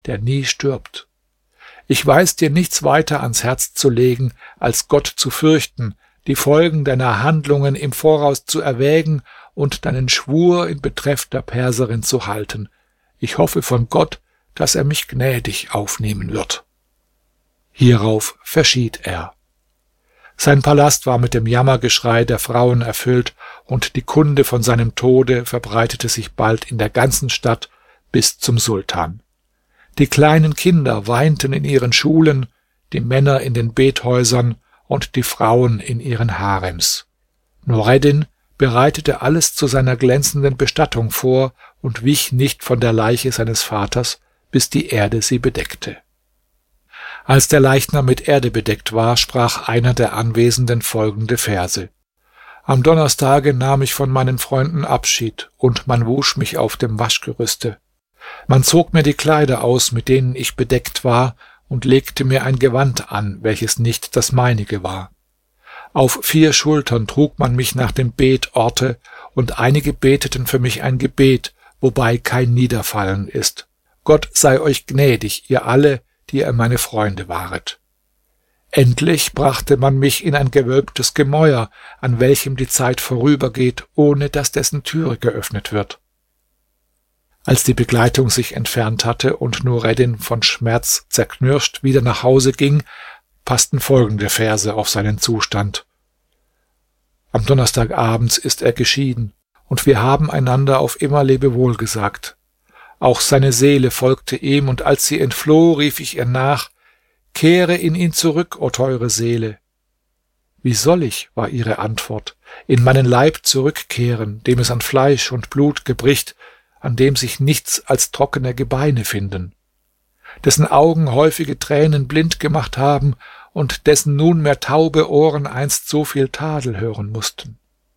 der nie stirbt. Ich weiß dir nichts weiter ans Herz zu legen, als Gott zu fürchten, die Folgen deiner Handlungen im Voraus zu erwägen und deinen Schwur in Betreff der Perserin zu halten. Ich hoffe von Gott, dass er mich gnädig aufnehmen wird.« Hierauf verschied er. Sein Palast war mit dem Jammergeschrei der Frauen erfüllt, und die Kunde von seinem Tode verbreitete sich bald in der ganzen Stadt bis zum Sultan. Die kleinen Kinder weinten in ihren Schulen, die Männer in den Bethäusern und die Frauen in ihren Harems. Nureddin bereitete alles zu seiner glänzenden Bestattung vor und wich nicht von der Leiche seines Vaters, bis die Erde sie bedeckte. Als der Leichnam mit Erde bedeckt war, sprach einer der Anwesenden folgende Verse: »Am Donnerstage nahm ich von meinen Freunden Abschied, und man wusch mich auf dem Waschgerüste. Man zog mir die Kleider aus, mit denen ich bedeckt war, und legte mir ein Gewand an, welches nicht das meinige war. Auf 4 Schultern trug man mich nach dem Betorte, und einige beteten für mich ein Gebet, wobei kein Niederfallen ist. Gott sei euch gnädig, ihr alle, die ihr meine Freunde waret. Endlich brachte man mich in ein gewölbtes Gemäuer, an welchem die Zeit vorübergeht, ohne dass dessen Türe geöffnet wird.« Als die Begleitung sich entfernt hatte und Nureddin von Schmerz zerknirscht wieder nach Hause ging, passten folgende Verse auf seinen Zustand: »Am Donnerstagabends ist er geschieden, und wir haben einander auf immer Lebewohl gesagt. Auch seine Seele folgte ihm, und als sie entfloh, rief ich ihr nach: Kehre in ihn zurück, o teure Seele. Wie soll ich, war ihre Antwort, in meinen Leib zurückkehren, dem es an Fleisch und Blut gebricht, an dem sich nichts als trockene Gebeine finden, dessen Augen häufige Tränen blind gemacht haben und dessen nunmehr taube Ohren einst so viel Tadel hören mussten.«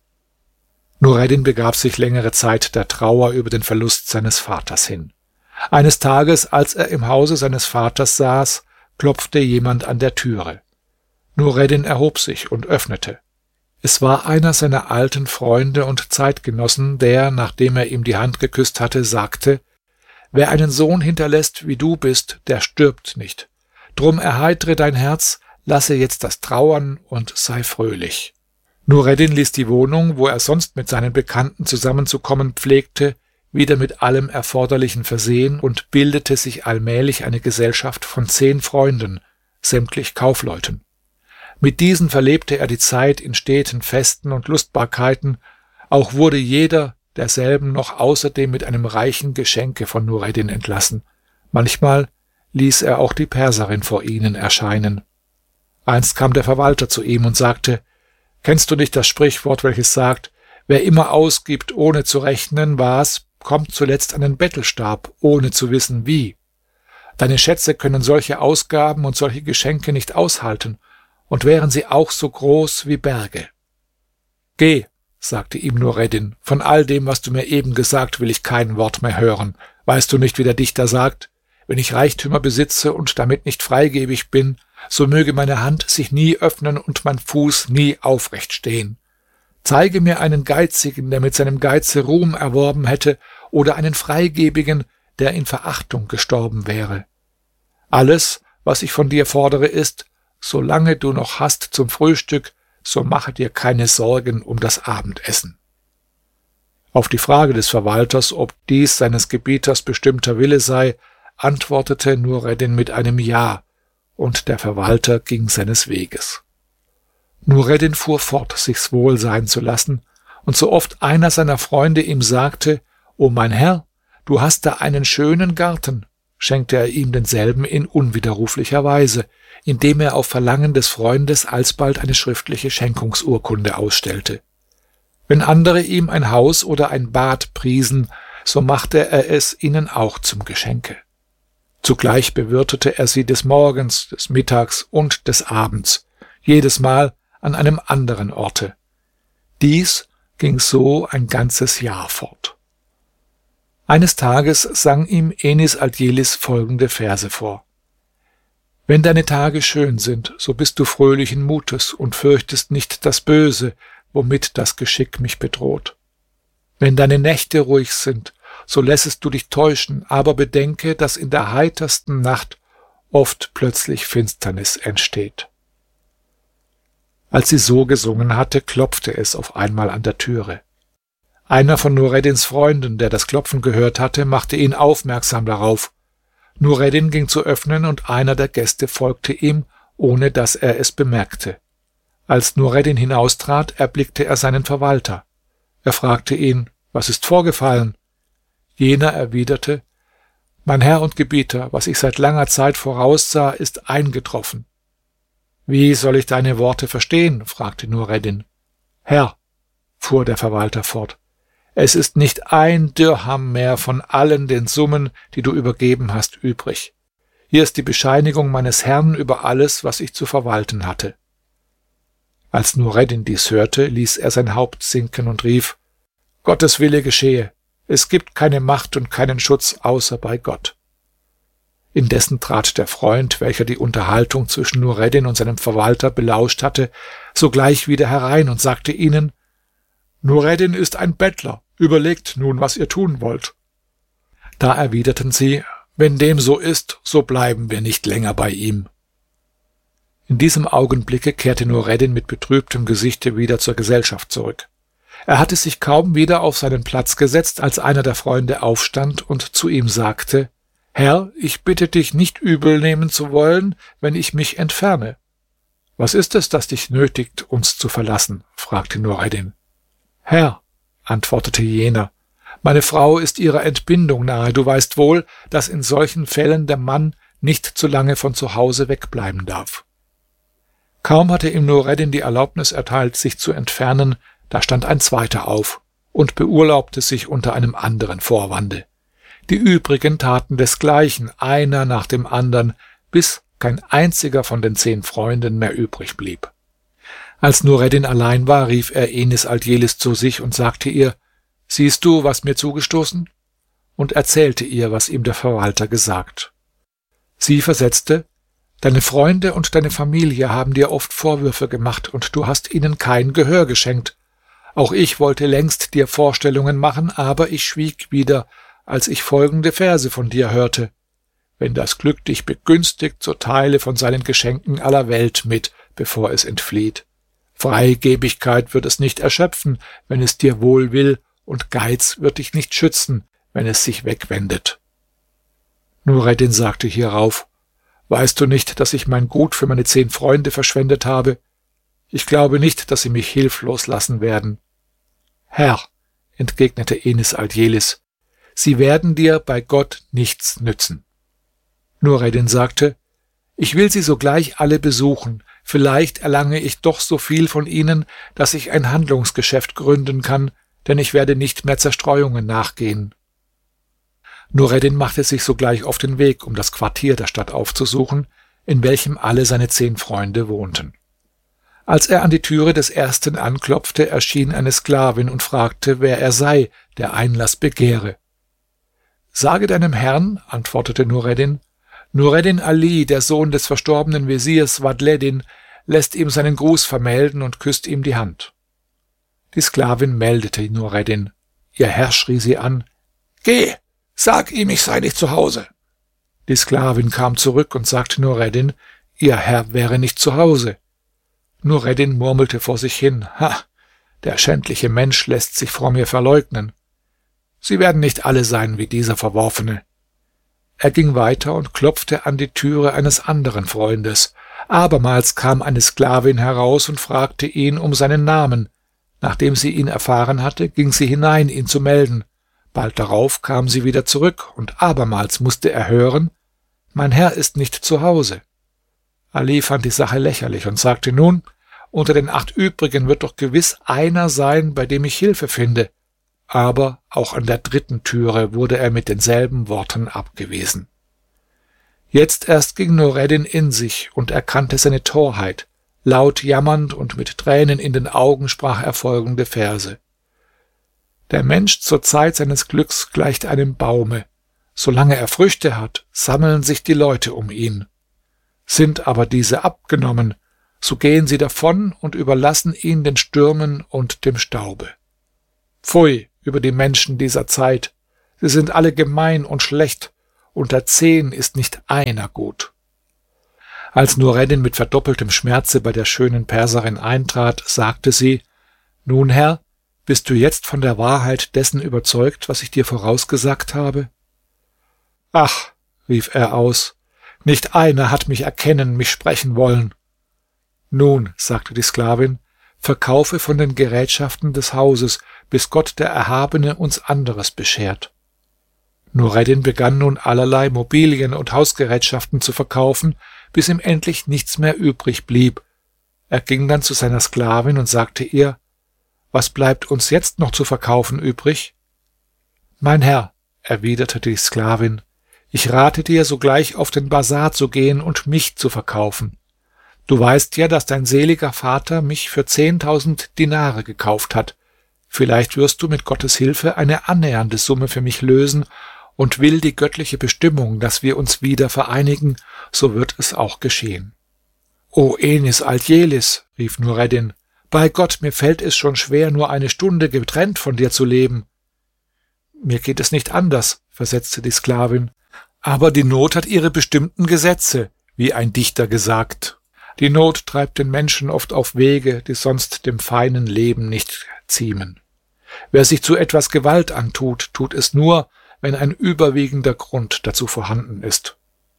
Nureddin begab sich längere Zeit der Trauer über den Verlust seines Vaters hin. Eines Tages, als er im Hause seines Vaters saß, klopfte jemand an der Türe. Nureddin erhob sich und öffnete. Es war einer seiner alten Freunde und Zeitgenossen, der, nachdem er ihm die Hand geküsst hatte, sagte: »Wer einen Sohn hinterlässt, wie du bist, der stirbt nicht. Drum erheitere dein Herz, lasse jetzt das Trauern und sei fröhlich.« Nureddin ließ die Wohnung, wo er sonst mit seinen Bekannten zusammenzukommen pflegte, wieder mit allem Erforderlichen versehen und bildete sich allmählich eine Gesellschaft von 10 Freunden, sämtlich Kaufleuten. Mit diesen verlebte er die Zeit in steten Festen und Lustbarkeiten, auch wurde jeder derselben noch außerdem mit einem reichen Geschenke von Nureddin entlassen. Manchmal ließ er auch die Perserin vor ihnen erscheinen. Einst kam der Verwalter zu ihm und sagte: »Kennst du nicht das Sprichwort, welches sagt: Wer immer ausgibt, ohne zu rechnen, was, kommt zuletzt an den Bettelstab, ohne zu wissen wie. Deine Schätze können solche Ausgaben und solche Geschenke nicht aushalten, und wären sie auch so groß wie Berge.« »Geh«, sagte ihm Nureddin, »von all dem, was du mir eben gesagt, will ich kein Wort mehr hören. Weißt du nicht, wie der Dichter sagt: Wenn ich Reichtümer besitze und damit nicht freigebig bin, so möge meine Hand sich nie öffnen und mein Fuß nie aufrecht stehen. Zeige mir einen Geizigen, der mit seinem Geize Ruhm erworben hätte, oder einen Freigebigen, der in Verachtung gestorben wäre. Alles, was ich von dir fordere, ist: Solange du noch hast zum Frühstück, so mache dir keine Sorgen um das Abendessen.« Auf die Frage des Verwalters, ob dies seines Gebieters bestimmter Wille sei, antwortete Nureddin mit einem Ja, und der Verwalter ging seines Weges. Nureddin fuhr fort, sich's wohl sein zu lassen, und so oft einer seiner Freunde ihm sagte: »O mein Herr, du hast da einen schönen Garten«, schenkte er ihm denselben in unwiderruflicher Weise, indem er auf Verlangen des Freundes alsbald eine schriftliche Schenkungsurkunde ausstellte. Wenn andere ihm ein Haus oder ein Bad priesen, so machte er es ihnen auch zum Geschenke. Zugleich bewirtete er sie des Morgens, des Mittags und des Abends, jedes Mal an einem anderen Orte. Dies ging so ein ganzes Jahr fort. Eines Tages sang ihm Enis Aldjelis folgende Verse vor: »Wenn deine Tage schön sind, so bist du fröhlichen Mutes und fürchtest nicht das Böse, womit das Geschick mich bedroht. Wenn deine Nächte ruhig sind, so lässest du dich täuschen, aber bedenke, dass in der heitersten Nacht oft plötzlich Finsternis entsteht. Als sie so gesungen hatte, klopfte es auf einmal an der Türe. Einer von Nureddins Freunden, der das Klopfen gehört hatte, machte ihn aufmerksam darauf. Nureddin ging zu öffnen und einer der Gäste folgte ihm, ohne dass er es bemerkte. Als Nureddin hinaustrat, erblickte er seinen Verwalter. Er fragte ihn: Was ist vorgefallen? Jener erwiderte: Mein Herr und Gebieter, was ich seit langer Zeit voraussah, ist eingetroffen. Wie soll ich deine Worte verstehen? Fragte Nureddin. Herr, fuhr der Verwalter fort, es ist nicht ein Dirham mehr von allen den Summen, die du übergeben hast, übrig. Hier ist die Bescheinigung meines Herrn über alles, was ich zu verwalten hatte. Als Nureddin dies hörte, ließ er sein Haupt sinken und rief: Gottes Wille geschehe. Es gibt keine Macht und keinen Schutz außer bei Gott. Indessen trat der Freund, welcher die Unterhaltung zwischen Nureddin und seinem Verwalter belauscht hatte, sogleich wieder herein und sagte ihnen: Nureddin ist ein Bettler. Überlegt nun, was ihr tun wollt. Da erwiderten sie: Wenn dem so ist, so bleiben wir nicht länger bei ihm. In diesem Augenblicke kehrte Nureddin mit betrübtem Gesichte wieder zur Gesellschaft zurück. Er hatte sich kaum wieder auf seinen Platz gesetzt, als einer der Freunde aufstand und zu ihm sagte: Herr, ich bitte dich, nicht übel nehmen zu wollen, wenn ich mich entferne. Was ist es, das dich nötigt, uns zu verlassen? Fragte Nureddin. Herr, antwortete jener, meine Frau ist ihrer Entbindung nahe. Du weißt wohl, dass in solchen Fällen der Mann nicht zu lange von zu Hause wegbleiben darf. Kaum hatte ihm Nureddin die Erlaubnis erteilt, sich zu entfernen, da stand ein zweiter auf und beurlaubte sich unter einem anderen Vorwande. Die übrigen taten desgleichen, einer nach dem andern, bis kein einziger von den 10 Freunden mehr übrig blieb. Als Nureddin allein war, rief er Enis Aldjelis zu sich und sagte ihr: Siehst du, was mir zugestoßen? Und erzählte ihr, was ihm der Verwalter gesagt. Sie versetzte: Deine Freunde und deine Familie haben dir oft Vorwürfe gemacht, und du hast ihnen kein Gehör geschenkt. Auch ich wollte längst dir Vorstellungen machen, aber ich schwieg wieder, als ich folgende Verse von dir hörte: Wenn das Glück dich begünstigt, so teile von seinen Geschenken aller Welt mit, bevor es entflieht. Freigebigkeit wird es nicht erschöpfen, wenn es dir wohl will, und Geiz wird dich nicht schützen, wenn es sich wegwendet. Nureddin sagte hierauf: Weißt du nicht, dass ich mein Gut für meine 10 Freunde verschwendet habe? Ich glaube nicht, dass sie mich hilflos lassen werden. Herr, entgegnete Enis Aldjelis, sie werden dir bei Gott nichts nützen. Nureddin sagte: Ich will sie sogleich alle besuchen. Vielleicht erlange ich doch so viel von ihnen, dass ich ein Handlungsgeschäft gründen kann, denn ich werde nicht mehr Zerstreuungen nachgehen. Nureddin machte sich sogleich auf den Weg, um das Quartier der Stadt aufzusuchen, in welchem alle seine 10 Freunde wohnten. Als er an die Türe des ersten anklopfte, erschien eine Sklavin und fragte, wer er sei, der Einlass begehre. Sage deinem Herrn, antwortete Nureddin, Nureddin Ali, der Sohn des verstorbenen Wesirs Vadhleddin, lässt ihm seinen Gruß vermelden und küsst ihm die Hand. Die Sklavin meldete Nureddin. Ihr Herr schrie sie an: Geh, sag ihm, ich sei nicht zu Hause. Die Sklavin kam zurück und sagte Nureddin, ihr Herr wäre nicht zu Hause. Nureddin murmelte vor sich hin: Der schändliche Mensch lässt sich vor mir verleugnen. Sie werden nicht alle sein wie dieser Verworfene. Er ging weiter und klopfte an die Türe eines anderen Freundes. Abermals kam eine Sklavin heraus und fragte ihn um seinen Namen. Nachdem sie ihn erfahren hatte, ging sie hinein, ihn zu melden. Bald darauf kam sie wieder zurück, und abermals musste er hören: Mein Herr ist nicht zu Hause. Ali fand die Sache lächerlich und sagte: Nun, unter den 8 übrigen wird doch gewiss einer sein, bei dem ich Hilfe finde. Aber auch an der 3. Türe wurde er mit denselben Worten abgewiesen. Jetzt erst ging Nureddin in sich und erkannte seine Torheit. Laut jammernd und mit Tränen in den Augen sprach er folgende Verse: Der Mensch zur Zeit seines Glücks gleicht einem Baume. Solange er Früchte hat, sammeln sich die Leute um ihn. Sind aber diese abgenommen, so gehen sie davon und überlassen ihn den Stürmen und dem Staube. Pfui über die Menschen dieser Zeit. Sie sind alle gemein und schlecht. Unter 10 ist nicht einer gut. Als Nureddin mit verdoppeltem Schmerze bei der schönen Perserin eintrat, sagte sie: Nun, Herr, bist du jetzt von der Wahrheit dessen überzeugt, was ich dir vorausgesagt habe? Ach, rief er aus, nicht einer hat mich erkennen, mich sprechen wollen. Nun, sagte die Sklavin, verkaufe von den Gerätschaften des Hauses, bis Gott der Erhabene uns anderes beschert. Nureddin begann nun allerlei Mobilien und Hausgerätschaften zu verkaufen, bis ihm endlich nichts mehr übrig blieb. Er ging dann zu seiner Sklavin und sagte ihr: Was bleibt uns jetzt noch zu verkaufen übrig? Mein Herr, erwiderte die Sklavin, ich rate dir, sogleich auf den Basar zu gehen und mich zu verkaufen. Du weißt ja, dass dein seliger Vater mich für 10.000 Dinare gekauft hat. Vielleicht wirst du mit Gottes Hilfe eine annähernde Summe für mich lösen, und will die göttliche Bestimmung, dass wir uns wieder vereinigen, so wird es auch geschehen. O Enis Aldjelis, rief Nureddin, bei Gott, mir fällt es schon schwer, nur eine Stunde getrennt von dir zu leben. Mir geht es nicht anders, versetzte die Sklavin, aber die Not hat ihre bestimmten Gesetze, wie ein Dichter gesagt. Die Not treibt den Menschen oft auf Wege, die sonst dem feinen Leben nicht ziemen. Wer sich zu etwas Gewalt antut, tut es nur, wenn ein überwiegender Grund dazu vorhanden ist.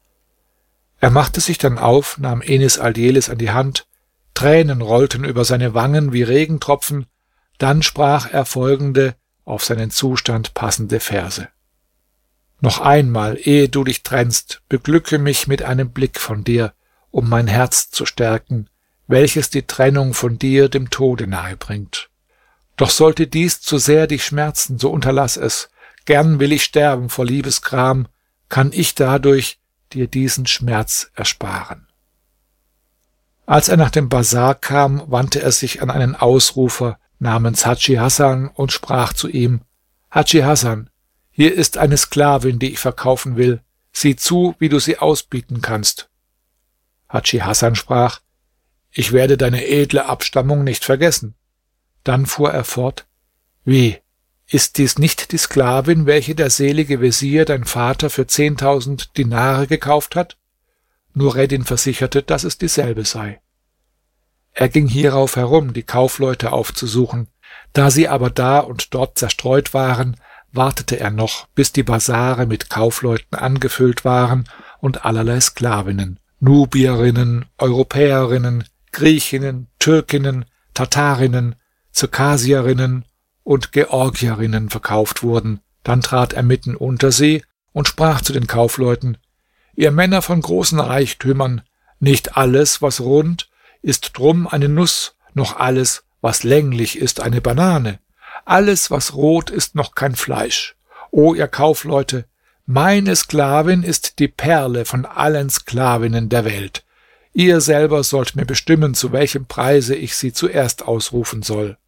Er machte sich dann auf, nahm Enis Aldjelis an die Hand, Tränen rollten über seine Wangen wie Regentropfen, dann sprach er folgende, auf seinen Zustand passende Verse. Noch einmal, ehe du dich trennst, beglücke mich mit einem Blick von dir, um mein Herz zu stärken, welches die Trennung von dir dem Tode nahe bringt. Doch sollte dies zu sehr dich schmerzen, so unterlass es. Gern will ich sterben vor Liebesgram, kann ich dadurch dir diesen Schmerz ersparen. Als er nach dem Basar kam, wandte er sich an einen Ausrufer namens Hadschi Hasan und sprach zu ihm: Hadschi Hasan, hier ist eine Sklavin, die ich verkaufen will. Sieh zu, wie du sie ausbieten kannst. Hadschi Hasan sprach: Ich werde deine edle Abstammung nicht vergessen. Dann fuhr er fort: Wie? Ist dies nicht die Sklavin, welche der selige Wesir, dein Vater, für 10.000 Dinare gekauft hat? Nureddin versicherte, dass es dieselbe sei. Er ging hierauf herum, die Kaufleute aufzusuchen. Da sie aber da und dort zerstreut waren, wartete er noch, bis die Basare mit Kaufleuten angefüllt waren und allerlei Sklavinnen, Nubierinnen, Europäerinnen, Griechinnen, Türkinnen, Tatarinnen, Zirkasierinnen und Georgierinnen verkauft wurden. Dann trat er mitten unter sie und sprach zu den Kaufleuten: Ihr Männer von großen Reichtümern, nicht alles, was rund, ist drum eine Nuss, noch alles, was länglich ist, eine Banane. Alles, was rot ist, noch kein Fleisch. O ihr Kaufleute, meine Sklavin ist die Perle von allen Sklavinnen der Welt. Ihr selber sollt mir bestimmen, zu welchem Preise ich sie zuerst ausrufen soll.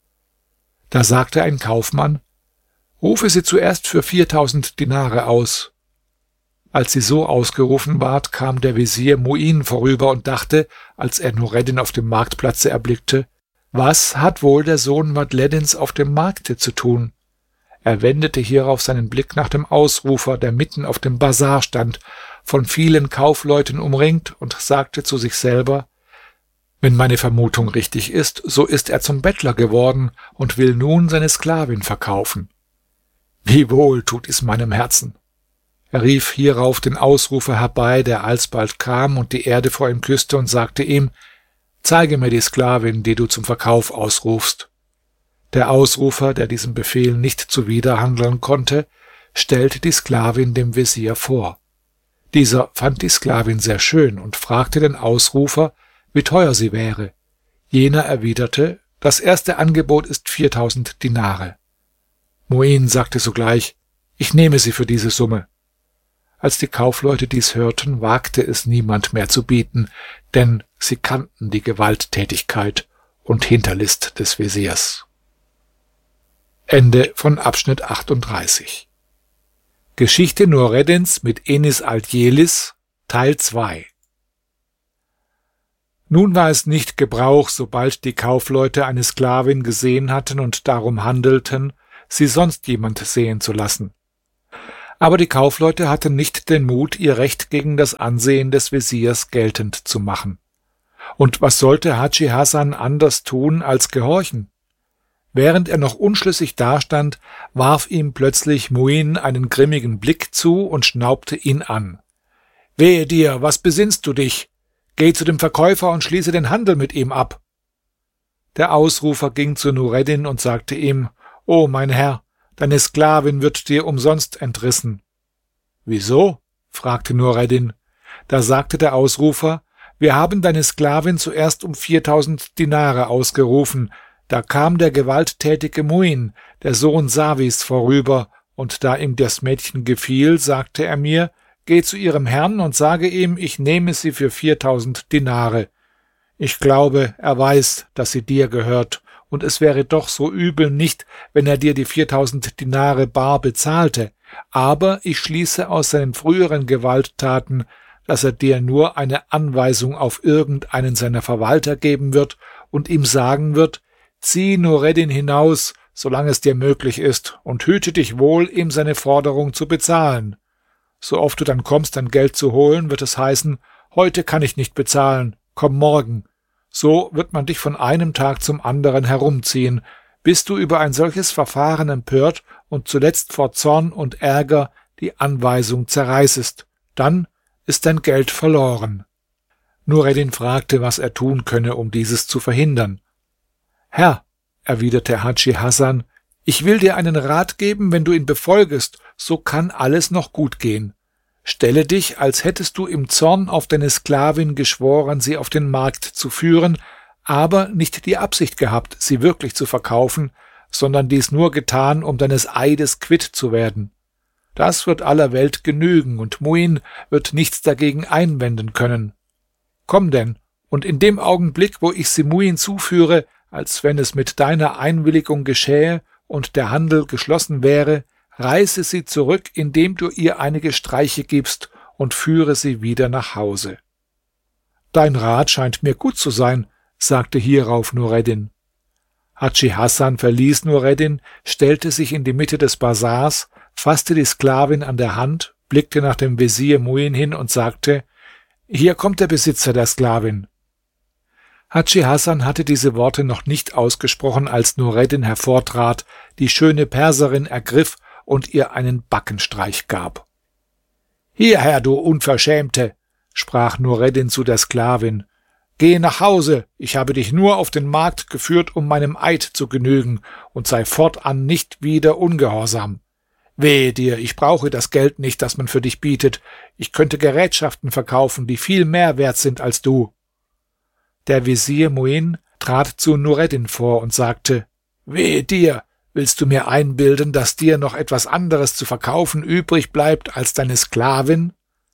Da sagte ein Kaufmann: Rufe sie zuerst für 4.000 Dinare aus. Als sie so ausgerufen ward, kam der Wesir Muin vorüber und dachte, als er Nureddin auf dem Marktplatze erblickte: Was hat wohl der Sohn Vadhleddins auf dem Markte zu tun? Er wendete hierauf seinen Blick nach dem Ausrufer, der mitten auf dem Basar stand, von vielen Kaufleuten umringt, und sagte zu sich selber: Wenn meine Vermutung richtig ist, so ist er zum Bettler geworden und will nun seine Sklavin verkaufen. Wie wohl tut es meinem Herzen. Er rief hierauf den Ausrufer herbei, der alsbald kam und die Erde vor ihm küsste, und sagte ihm: Zeige mir die Sklavin, die du zum Verkauf ausrufst. Der Ausrufer, der diesem Befehl nicht zuwiderhandeln konnte, stellte die Sklavin dem Wesir vor. Dieser fand die Sklavin sehr schön und fragte den Ausrufer, wie teuer sie wäre. Jener erwiderte: Das erste Angebot ist 4.000 Dinare. Muin sagte sogleich: Ich nehme sie für diese Summe. Als die Kaufleute dies hörten, wagte es niemand mehr zu bieten, denn sie kannten die Gewalttätigkeit und Hinterlist des Wesirs. Ende von Abschnitt 38. Geschichte Nureddins mit Enis Aldjelis, Teil 2. Nun war es nicht Gebrauch, sobald die Kaufleute eine Sklavin gesehen hatten und darum handelten, sie sonst jemand sehen zu lassen. Aber die Kaufleute hatten nicht den Mut, ihr Recht gegen das Ansehen des Wesirs geltend zu machen. Und was sollte Hadschi Hasan anders tun als gehorchen? Während er noch unschlüssig dastand, warf ihm plötzlich Muin einen grimmigen Blick zu und schnaubte ihn an. »Wehe dir, was besinnst du dich? Geh zu dem Verkäufer und schließe den Handel mit ihm ab.« Der Ausrufer ging zu Nureddin und sagte ihm: »O mein Herr, deine Sklavin wird dir umsonst entrissen.« »Wieso?« fragte Nureddin. Da sagte der Ausrufer: »Wir haben deine Sklavin zuerst um 4.000 Dinare ausgerufen. Da kam der gewalttätige Muin, der Sohn Sawis, vorüber, und da ihm das Mädchen gefiel, sagte er mir: Geh zu ihrem Herrn und sage ihm, ich nehme sie für 4.000 Dinare. Ich glaube, er weiß, dass sie dir gehört, und es wäre doch so übel nicht, wenn er dir die 4.000 Dinare bar bezahlte. Aber ich schließe aus seinen früheren Gewalttaten, dass er dir nur eine Anweisung auf irgendeinen seiner Verwalter geben wird und ihm sagen wird: Zieh Nureddin hinaus, solange es dir möglich ist, und hüte dich wohl, ihm seine Forderung zu bezahlen. So oft du dann kommst, dein Geld zu holen, wird es heißen: Heute kann ich nicht bezahlen, komm morgen. So wird man dich von einem Tag zum anderen herumziehen, bis du über ein solches Verfahren empört und zuletzt vor Zorn und Ärger die Anweisung zerreißest. Dann ist dein Geld verloren.« Nureddin fragte, was er tun könne, um dieses zu verhindern. »Herr«, erwiderte Hadschi Hasan, »ich will dir einen Rat geben, wenn du ihn befolgest, so kann alles noch gut gehen. Stelle dich, als hättest du im Zorn auf deine Sklavin geschworen, sie auf den Markt zu führen, aber nicht die Absicht gehabt, sie wirklich zu verkaufen, sondern dies nur getan, um deines Eides quitt zu werden. Das wird aller Welt genügen, und Muin wird nichts dagegen einwenden können. Komm denn, und in dem Augenblick, wo ich sie Muin zuführe, als wenn es mit deiner Einwilligung geschähe und der Handel geschlossen wäre, reiße sie zurück, indem du ihr einige Streiche gibst, und führe sie wieder nach Hause.« »Dein Rat scheint mir gut zu sein«, sagte hierauf Nureddin. Hadschi Hasan verließ Nureddin, stellte sich in die Mitte des Bazars, fasste die Sklavin an der Hand, blickte nach dem Wesir Muin hin und sagte: »Hier kommt der Besitzer der Sklavin.« Hadschi Hasan hatte diese Worte noch nicht ausgesprochen, als Nureddin hervortrat, die schöne Perserin ergriff und ihr einen Backenstreich gab. »Hierher, du Unverschämte«, sprach Nureddin zu der Sklavin, »geh nach Hause, ich habe dich nur auf den Markt geführt, um meinem Eid zu genügen, und sei fortan nicht wieder ungehorsam. Wehe dir, ich brauche das Geld nicht, das man für dich bietet, ich könnte Gerätschaften verkaufen, die viel mehr wert sind als du.« Der Wesir Muin trat zu Nureddin vor und sagte: »Wehe dir, willst du mir einbilden, dass dir noch etwas anderes zu verkaufen übrig bleibt als deine Sklavin?«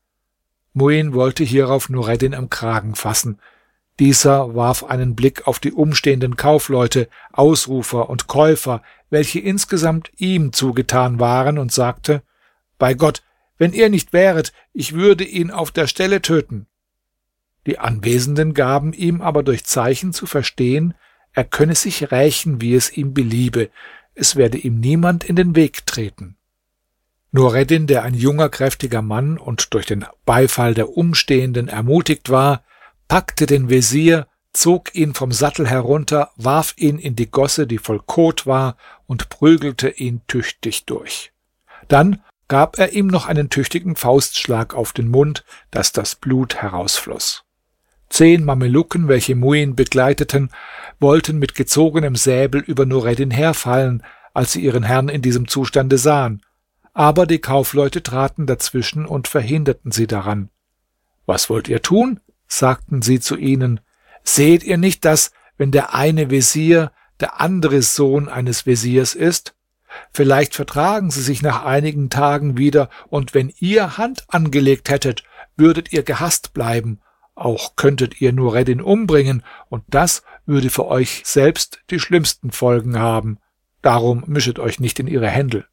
Muin wollte hierauf Nureddin am Kragen fassen. Dieser warf einen Blick auf die umstehenden Kaufleute, Ausrufer und Käufer, welche insgesamt ihm zugetan waren, und sagte: »Bei Gott, wenn ihr nicht wäret, ich würde ihn auf der Stelle töten.« Die Anwesenden gaben ihm aber durch Zeichen zu verstehen, er könne sich rächen, wie es ihm beliebe, es werde ihm niemand in den Weg treten. Nureddin, der ein junger, kräftiger Mann und durch den Beifall der Umstehenden ermutigt war, packte den Wesir, zog ihn vom Sattel herunter, warf ihn in die Gosse, die voll Kot war, und prügelte ihn tüchtig durch. Dann gab er ihm noch einen tüchtigen Faustschlag auf den Mund, dass das Blut herausfloss. 10 Mamelucken, welche Muin begleiteten, wollten mit gezogenem Säbel über Nureddin herfallen, als sie ihren Herrn in diesem Zustande sahen. Aber die Kaufleute traten dazwischen und verhinderten sie daran. »Was wollt ihr tun?« sagten sie zu ihnen. »Seht ihr nicht, dass, wenn der eine Wesir der andere Sohn eines Wesirs ist? Vielleicht vertragen sie sich nach einigen Tagen wieder, und wenn ihr Hand angelegt hättet, würdet ihr gehasst bleiben. Auch könntet ihr Nureddin umbringen, und das würde für euch selbst die schlimmsten Folgen haben. Darum mischet euch nicht in ihre Händel.«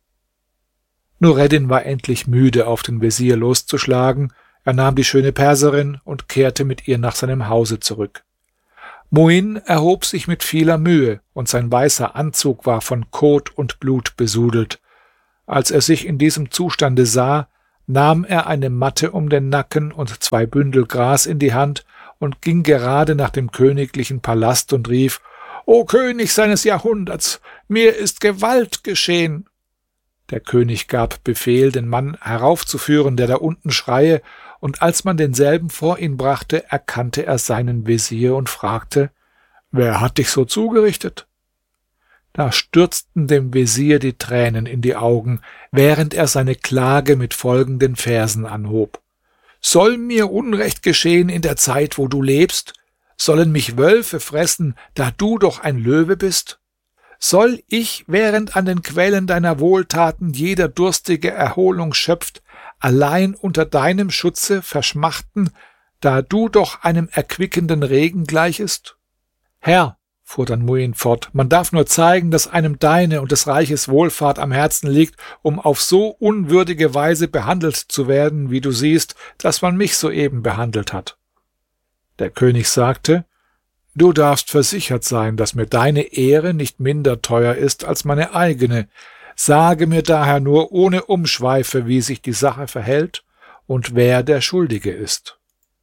Nureddin war endlich müde, auf den Wesir loszuschlagen. Er nahm die schöne Perserin und kehrte mit ihr nach seinem Hause zurück. Muin erhob sich mit vieler Mühe, und sein weißer Anzug war von Kot und Blut besudelt. Als er sich in diesem Zustande sah, nahm er eine Matte um den Nacken und 2 Bündel Gras in die Hand und ging gerade nach dem königlichen Palast und rief: »O König seines Jahrhunderts, mir ist Gewalt geschehen!« Der König gab Befehl, den Mann heraufzuführen, der da unten schreie, und als man denselben vor ihn brachte, erkannte er seinen Vezier und fragte: »Wer hat dich so zugerichtet?« Da stürzten dem Vezier die Tränen in die Augen, während er seine Klage mit folgenden Versen anhob: »Soll mir Unrecht geschehen in der Zeit, wo du lebst? Sollen mich Wölfe fressen, da du doch ein Löwe bist? Soll ich, während an den Quellen deiner Wohltaten jeder Durstige Erholung schöpft, allein unter deinem Schutze verschmachten, da du doch einem erquickenden Regen gleichest?« »Herr«, fuhr dann Muin fort, »man darf nur zeigen, dass einem deine und des Reiches Wohlfahrt am Herzen liegt, um auf so unwürdige Weise behandelt zu werden, wie du siehst, dass man mich soeben behandelt hat.« Der König sagte: »Du darfst versichert sein, dass mir deine Ehre nicht minder teuer ist als meine eigene. Sage mir daher nur ohne Umschweife, wie sich die Sache verhält und wer der Schuldige ist.«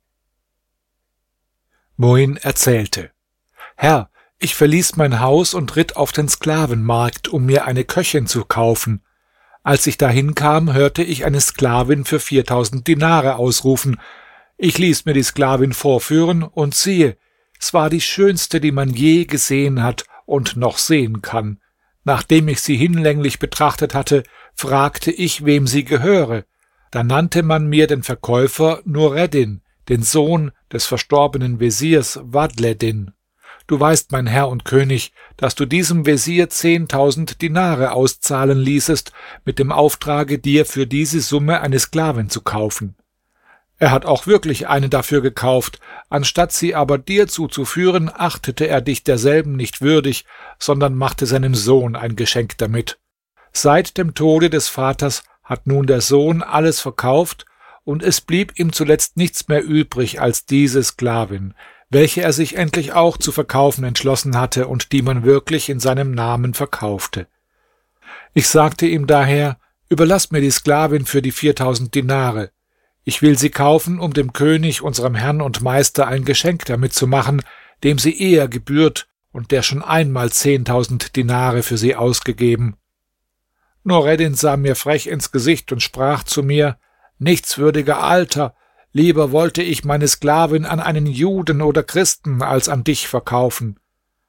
Muin erzählte: »Herr, ich verließ mein Haus und ritt auf den Sklavenmarkt, um mir eine Köchin zu kaufen. Als ich dahin kam, hörte ich eine Sklavin für 4.000 Dinare ausrufen. Ich ließ mir die Sklavin vorführen, und siehe, es war die schönste, die man je gesehen hat und noch sehen kann. Nachdem ich sie hinlänglich betrachtet hatte, fragte ich, wem sie gehöre. Da nannte man mir den Verkäufer Nureddin, den Sohn des verstorbenen Veziers Vadhleddin. Du weißt, mein Herr und König, dass du diesem Vezier 10.000 Dinare auszahlen ließest, mit dem Auftrage, dir für diese Summe eine Sklavin zu kaufen. Er hat auch wirklich eine dafür gekauft, anstatt sie aber dir zuzuführen, achtete er dich derselben nicht würdig, sondern machte seinem Sohn ein Geschenk damit. Seit dem Tode des Vaters hat nun der Sohn alles verkauft, und es blieb ihm zuletzt nichts mehr übrig als diese Sklavin, welche er sich endlich auch zu verkaufen entschlossen hatte und die man wirklich in seinem Namen verkaufte. Ich sagte ihm daher: Überlass mir die Sklavin für die 4.000 Dinare. Ich will sie kaufen, um dem König, unserem Herrn und Meister, ein Geschenk damit zu machen, dem sie eher gebührt und der schon einmal 10.000 Dinare für sie ausgegeben. Nureddin sah mir frech ins Gesicht und sprach zu mir: Nichtswürdiger Alter, lieber wollte ich meine Sklavin an einen Juden oder Christen als an dich verkaufen.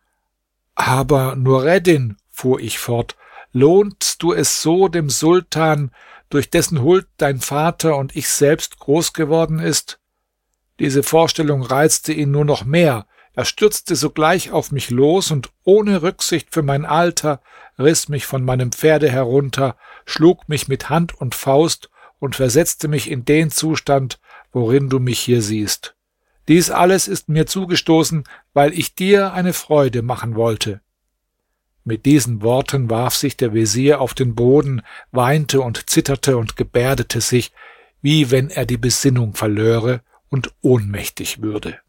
Aber Nureddin, fuhr ich fort, lohnst du es so dem Sultan, durch dessen Huld dein Vater und ich selbst groß geworden ist? Diese Vorstellung reizte ihn nur noch mehr. Er stürzte sogleich auf mich los und ohne Rücksicht für mein Alter riss mich von meinem Pferde herunter, schlug mich mit Hand und Faust und versetzte mich in den Zustand, worin du mich hier siehst. Dies alles ist mir zugestoßen, weil ich dir eine Freude machen wollte. Mit diesen Worten warf sich der Vezier auf den Boden, weinte und zitterte und gebärdete sich, wie wenn er die Besinnung verlöre und ohnmächtig würde.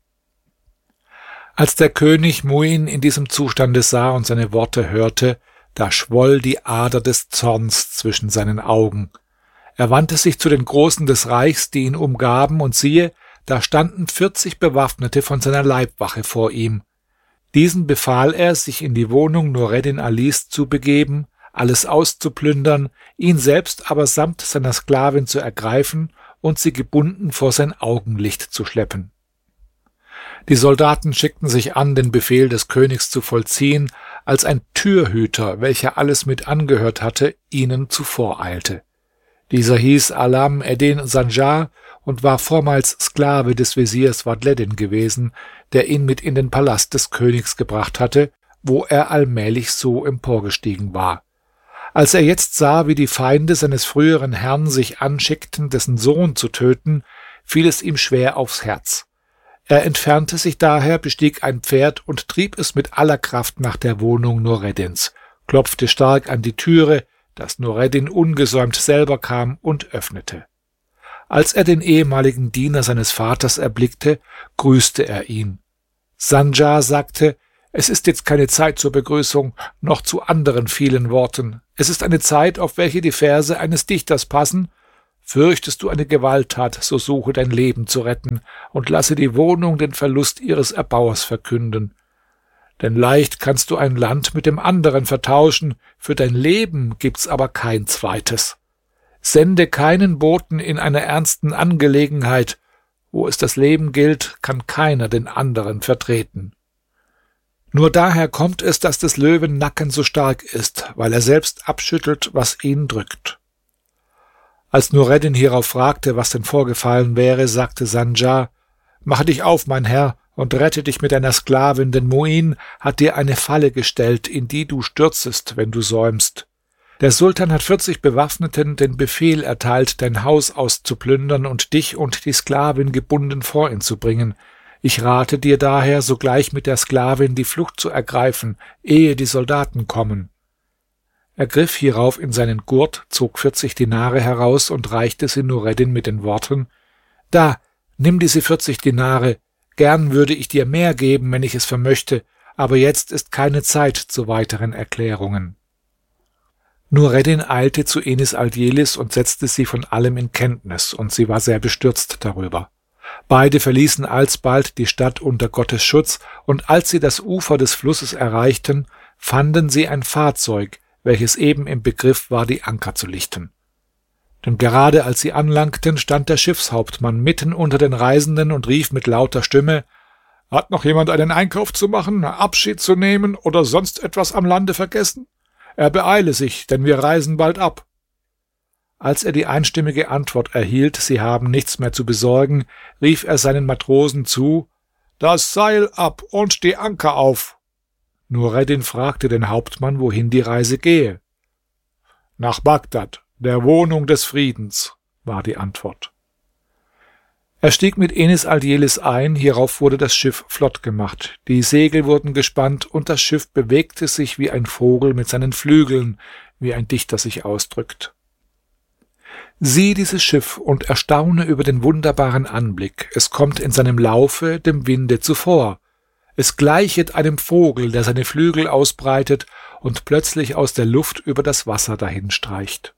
Als der König Muin in diesem Zustande sah und seine Worte hörte, da schwoll die Ader des Zorns zwischen seinen Augen. Er wandte sich zu den Großen des Reichs, die ihn umgaben, und siehe, da standen 40 Bewaffnete von seiner Leibwache vor ihm. Diesen befahl er, sich in die Wohnung Nureddin Alis zu begeben, alles auszuplündern, ihn selbst aber samt seiner Sklavin zu ergreifen und sie gebunden vor sein Augenlicht zu schleppen. Die Soldaten schickten sich an, den Befehl des Königs zu vollziehen, als ein Türhüter, welcher alles mit angehört hatte, ihnen zuvoreilte. Dieser hieß Alam Eddin Sanjar und war vormals Sklave des Veziers Vadhleddin gewesen, der ihn mit in den Palast des Königs gebracht hatte, wo er allmählich so emporgestiegen war. Als er jetzt sah, wie die Feinde seines früheren Herrn sich anschickten, dessen Sohn zu töten, fiel es ihm schwer aufs Herz. Er entfernte sich daher, bestieg ein Pferd und trieb es mit aller Kraft nach der Wohnung Nureddins, klopfte stark an die Türe, dass Nureddin ungesäumt selber kam und öffnete. Als er den ehemaligen Diener seines Vaters erblickte, grüßte er ihn. Sanjar sagte: Es ist jetzt keine Zeit zur Begrüßung, noch zu anderen vielen Worten. Es ist eine Zeit, auf welche die Verse eines Dichters passen. Fürchtest du eine Gewalttat, so suche dein Leben zu retten und lasse die Wohnung den Verlust ihres Erbauers verkünden. Denn leicht kannst du ein Land mit dem anderen vertauschen, für dein Leben gibt's aber kein zweites. Sende keinen Boten in einer ernsten Angelegenheit. Wo es das Leben gilt, kann keiner den anderen vertreten. Nur daher kommt es, dass des Löwen Nacken so stark ist, weil er selbst abschüttelt, was ihn drückt. Als Nureddin hierauf fragte, was denn vorgefallen wäre, sagte Sandjar: Mache dich auf, mein Herr, und rette dich mit deiner Sklavin, denn Muin hat dir eine Falle gestellt, in die du stürzest, wenn du säumst. Der Sultan hat 40 Bewaffneten den Befehl erteilt, dein Haus auszuplündern und dich und die Sklavin gebunden vor ihn zu bringen. Ich rate dir daher, sogleich mit der Sklavin die Flucht zu ergreifen, ehe die Soldaten kommen. Er griff hierauf in seinen Gurt, zog 40 Dinare heraus und reichte sie Nureddin mit den Worten: Da, nimm diese 40 Dinare. Gern würde ich dir mehr geben, wenn ich es vermöchte, aber jetzt ist keine Zeit zu weiteren Erklärungen. Nureddin eilte zu Enis Aldjelis und setzte sie von allem in Kenntnis, und sie war sehr bestürzt darüber. Beide verließen alsbald die Stadt unter Gottes Schutz, und als sie das Ufer des Flusses erreichten, fanden sie ein Fahrzeug, welches eben im Begriff war, die Anker zu lichten. Denn gerade als sie anlangten, stand der Schiffshauptmann mitten unter den Reisenden und rief mit lauter Stimme: Hat noch jemand einen Einkauf zu machen, Abschied zu nehmen oder sonst etwas am Lande vergessen? Er beeile sich, denn wir reisen bald ab. Als er die einstimmige Antwort erhielt, sie haben nichts mehr zu besorgen, rief er seinen Matrosen zu: Das Seil ab und die Anker auf. Nureddin fragte den Hauptmann, wohin die Reise gehe. Nach Bagdad, der Wohnung des Friedens, war die Antwort. Er stieg mit Enis Aldjelis ein, hierauf wurde das Schiff flott gemacht, die Segel wurden gespannt und das Schiff bewegte sich wie ein Vogel mit seinen Flügeln, wie ein Dichter sich ausdrückt. Sieh dieses Schiff und erstaune über den wunderbaren Anblick. Es kommt in seinem Laufe dem Winde zuvor. Es gleichet einem Vogel, der seine Flügel ausbreitet und plötzlich aus der Luft über das Wasser dahinstreicht.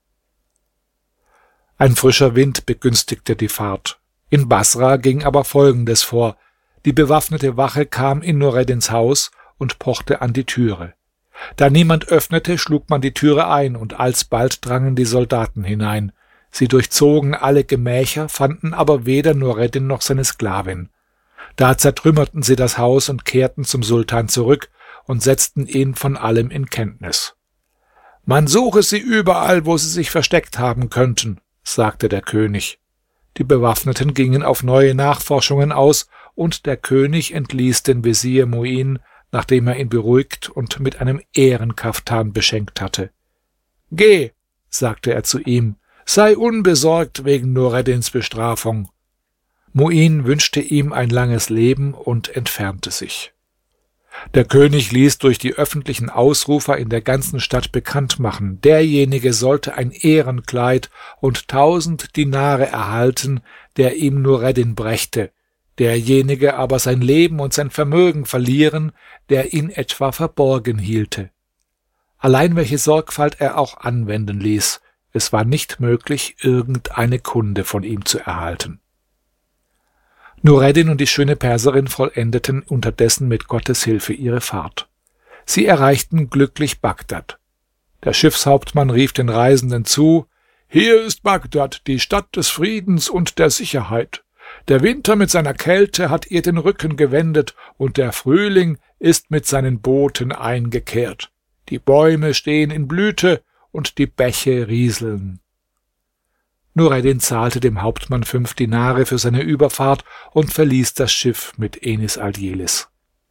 Ein frischer Wind begünstigte die Fahrt. In Basra ging aber Folgendes vor: Die bewaffnete Wache kam in Nureddins Haus und pochte an die Türe. Da niemand öffnete, schlug man die Türe ein, und alsbald drangen die Soldaten hinein. Sie durchzogen alle Gemächer, fanden aber weder Nureddin noch seine Sklavin. Da zertrümmerten sie das Haus und kehrten zum Sultan zurück und setzten ihn von allem in Kenntnis. Man suche sie überall, wo sie sich versteckt haben könnten, sagte der König. Die Bewaffneten gingen auf neue Nachforschungen aus, und der König entließ den Wesir Muin, nachdem er ihn beruhigt und mit einem Ehrenkaftan beschenkt hatte. Geh, sagte er zu ihm, sei unbesorgt wegen Nureddins Bestrafung. Muin wünschte ihm ein langes Leben und entfernte sich. Der König ließ durch die öffentlichen Ausrufer in der ganzen Stadt bekannt machen, derjenige sollte ein Ehrenkleid und 1000 Dinare erhalten, der ihm Nureddin brächte, derjenige aber sein Leben und sein Vermögen verlieren, der ihn etwa verborgen hielte. Allein welche Sorgfalt er auch anwenden ließ, es war nicht möglich, irgendeine Kunde von ihm zu erhalten. Nureddin und die schöne Perserin vollendeten unterdessen mit Gottes Hilfe ihre Fahrt. Sie erreichten glücklich Bagdad. Der Schiffshauptmann rief den Reisenden zu: Hier ist Bagdad, die Stadt des Friedens und der Sicherheit. Der Winter mit seiner Kälte hat ihr den Rücken gewendet, und der Frühling ist mit seinen Booten eingekehrt. Die Bäume stehen in Blüte, und die Bäche rieseln. Nureddin zahlte dem Hauptmann 5 Dinare für seine Überfahrt und verließ das Schiff mit Enis Aldjelis.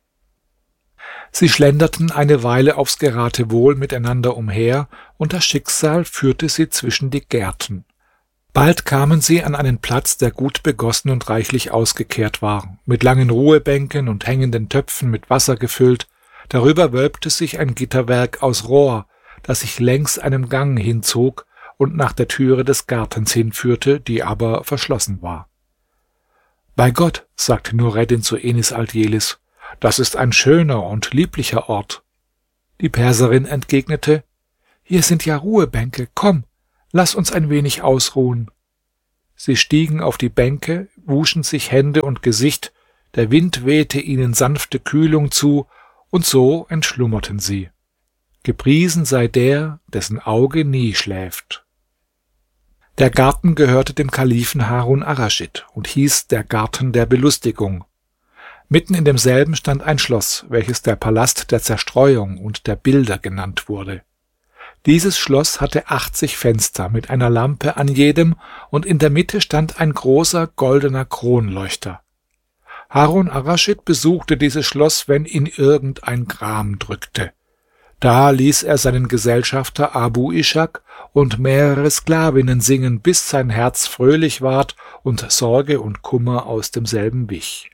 Sie schlenderten eine Weile aufs Geratewohl miteinander umher, und das Schicksal führte sie zwischen die Gärten. Bald kamen sie an einen Platz, der gut begossen und reichlich ausgekehrt war, mit langen Ruhebänken und hängenden Töpfen mit Wasser gefüllt. Darüber wölbte sich ein Gitterwerk aus Rohr, das sich längs einem Gang hinzog und nach der Türe des Gartens hinführte, die aber verschlossen war. Bei Gott, sagte Nureddin zu Enis Aldjelis, das ist ein schöner und lieblicher Ort. Die Perserin entgegnete: Hier sind ja Ruhebänke, komm, lass uns ein wenig ausruhen. Sie stiegen auf die Bänke, wuschen sich Hände und Gesicht, der Wind wehte ihnen sanfte Kühlung zu, und so entschlummerten sie. Gepriesen sei der, dessen Auge nie schläft. Der Garten gehörte dem Kalifen Harun ar-Raschid und hieß der Garten der Belustigung. Mitten in demselben stand ein Schloss, welches der Palast der Zerstreuung und der Bilder genannt wurde. Dieses Schloss hatte 80 Fenster mit einer Lampe an jedem, und in der Mitte stand ein großer goldener Kronleuchter. Harun ar-Raschid besuchte dieses Schloss, wenn ihn irgendein Gram drückte. Da ließ er seinen Gesellschafter Abu Ishak und mehrere Sklavinnen singen, bis sein Herz fröhlich ward und Sorge und Kummer aus demselben wich.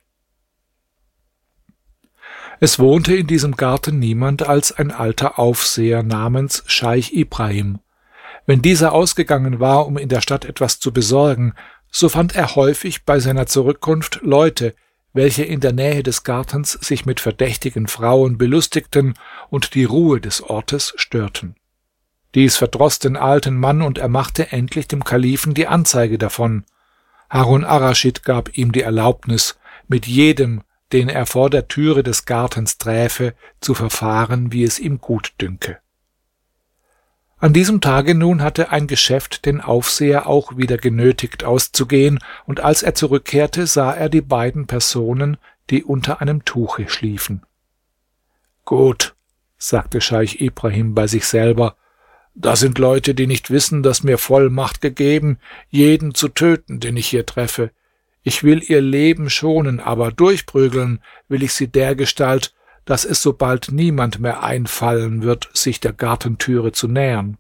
Es wohnte in diesem Garten niemand als ein alter Aufseher namens Scheich Ibrahim. Wenn dieser ausgegangen war, um in der Stadt etwas zu besorgen, so fand er häufig bei seiner Zurückkunft Leute, welche in der Nähe des Gartens sich mit verdächtigen Frauen belustigten und die Ruhe des Ortes störten. Dies verdroß den alten Mann, und er machte endlich dem Kalifen die Anzeige davon. Harun ar-Raschid gab ihm die Erlaubnis, mit jedem, den er vor der Türe des Gartens träfe, zu verfahren, wie es ihm gut dünke. An diesem Tage nun hatte ein Geschäft den Aufseher auch wieder genötigt auszugehen, und als er zurückkehrte, sah er die beiden Personen, die unter einem Tuche schliefen. »Gut«, sagte Scheich Ibrahim bei sich selber, »da sind Leute, die nicht wissen, dass mir Vollmacht gegeben, jeden zu töten, den ich hier treffe. Ich will ihr Leben schonen, aber durchprügeln will ich sie dergestalt, dass es so bald niemand mehr einfallen wird, sich der Gartentüre zu nähern.«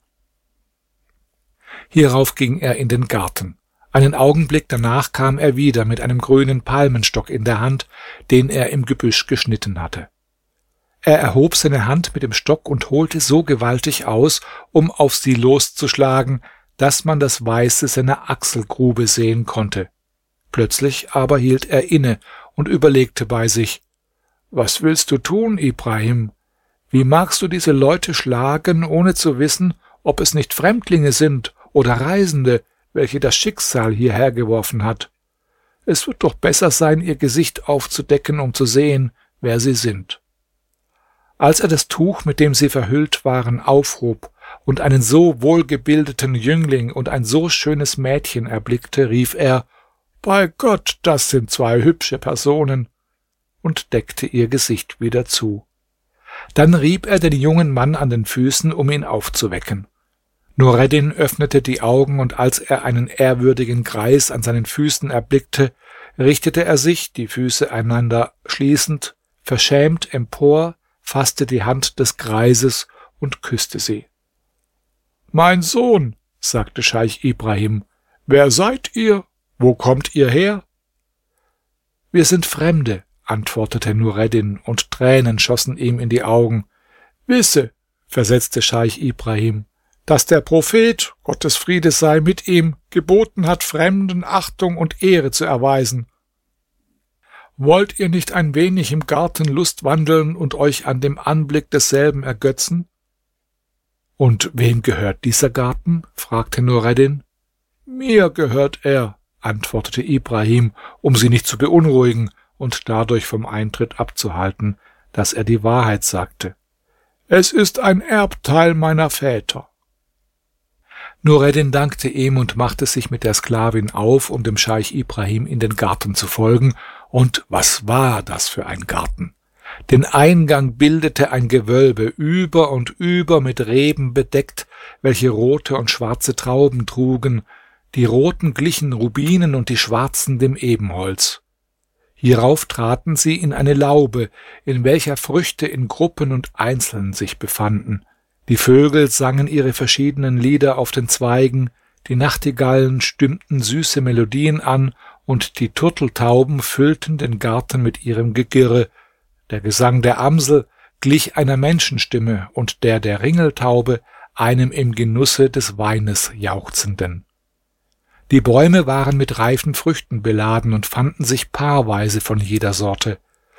Hierauf ging er in den Garten. Einen Augenblick danach kam er wieder mit einem grünen Palmenstock in der Hand, den er im Gebüsch geschnitten hatte. Er erhob seine Hand mit dem Stock und holte so gewaltig aus, um auf sie loszuschlagen, dass man das Weiße seiner Achselgrube sehen konnte. Plötzlich aber hielt er inne und überlegte bei sich: »Was willst du tun, Ibrahim? Wie magst du diese Leute schlagen, ohne zu wissen, ob es nicht Fremdlinge sind oder Reisende, welche das Schicksal hierher geworfen hat? Es wird doch besser sein, ihr Gesicht aufzudecken, um zu sehen, wer sie sind.« Als er das Tuch, mit dem sie verhüllt waren, aufhob und einen so wohlgebildeten Jüngling und ein so schönes Mädchen erblickte, rief er: »Bei Gott, das sind zwei hübsche Personen«, und deckte ihr Gesicht wieder zu. Dann rieb er den jungen Mann an den Füßen, um ihn aufzuwecken. Nureddin öffnete die Augen, und als er einen ehrwürdigen Greis an seinen Füßen erblickte, richtete er sich, die Füße einander schließend, verschämt empor, fasste die Hand des Greises und küsste sie. »Mein Sohn«, sagte Scheich Ibrahim, »wer seid ihr? Wo kommt ihr her?« »Wir sind Fremde«, antwortete Nureddin, und Tränen schossen ihm in die Augen. »Wisse«, versetzte Scheich Ibrahim, »dass der Prophet, Gottes Friede sei mit ihm, geboten hat, Fremden Achtung und Ehre zu erweisen. Wollt ihr nicht ein wenig im Garten lustwandeln und euch an dem Anblick desselben ergötzen?« »Und wem gehört dieser Garten?« fragte Nureddin. »Mir gehört er«, antwortete Ibrahim, um sie nicht zu beunruhigen und dadurch vom Eintritt abzuhalten, dass er die Wahrheit sagte. »Es ist ein Erbteil meiner Väter.« Nureddin dankte ihm und machte sich mit der Sklavin auf, um dem Scheich Ibrahim in den Garten zu folgen. Und was war das für ein Garten? Den Eingang bildete ein Gewölbe, über und über mit Reben bedeckt, welche rote und schwarze Trauben trugen. Die roten glichen Rubinen und die schwarzen dem Ebenholz. Hierauf traten sie in eine Laube, in welcher Früchte in Gruppen und einzeln sich befanden. Die Vögel sangen ihre verschiedenen Lieder auf den Zweigen, die Nachtigallen stimmten süße Melodien an, und die Turteltauben füllten den Garten mit ihrem Gegirre. Der Gesang der Amsel glich einer Menschenstimme und der Ringeltaube einem im Genusse des Weines jauchzenden. Die Bäume waren mit reifen Früchten beladen und fanden sich paarweise von jeder Sorte.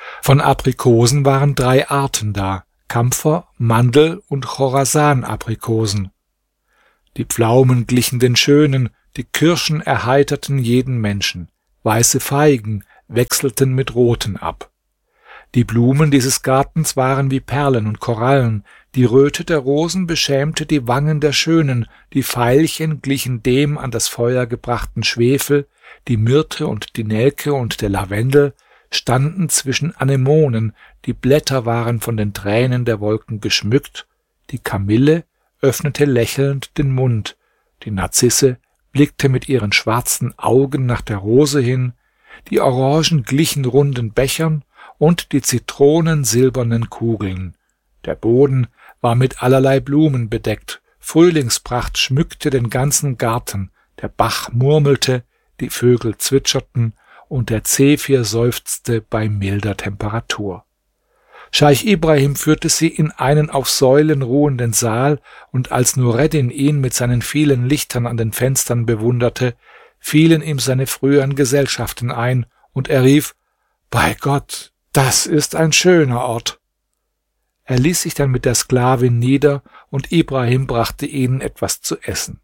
Von Aprikosen waren 3 Arten da: Kampfer, Mandel und Chorasan-Aprikosen. Die Pflaumen glichen den schönen, die Kirschen erheiterten jeden Menschen, weiße Feigen wechselten mit roten ab. Die Blumen dieses Gartens waren wie Perlen und Korallen, die Röte der Rosen beschämte die Wangen der Schönen, die Veilchen glichen dem an das Feuer gebrachten Schwefel, die Myrte und die Nelke und der Lavendel standen zwischen Anemonen, die Blätter waren von den Tränen der Wolken geschmückt, die Kamille öffnete lächelnd den Mund, die Narzisse blickte mit ihren schwarzen Augen nach der Rose hin, die Orangen glichen runden Bechern und die Zitronen silbernen Kugeln. Der Boden war mit allerlei Blumen bedeckt, Frühlingspracht schmückte den ganzen Garten, der Bach murmelte, die Vögel zwitscherten und der Zephyr seufzte bei milder Temperatur. Scheich Ibrahim führte sie in einen auf Säulen ruhenden Saal, und als Nureddin ihn mit seinen vielen Lichtern an den Fenstern bewunderte, fielen ihm seine früheren Gesellschaften ein, und er rief: »Bei Gott, das ist ein schöner Ort!« Er ließ sich dann mit der Sklavin nieder, und Ibrahim brachte ihnen etwas zu essen.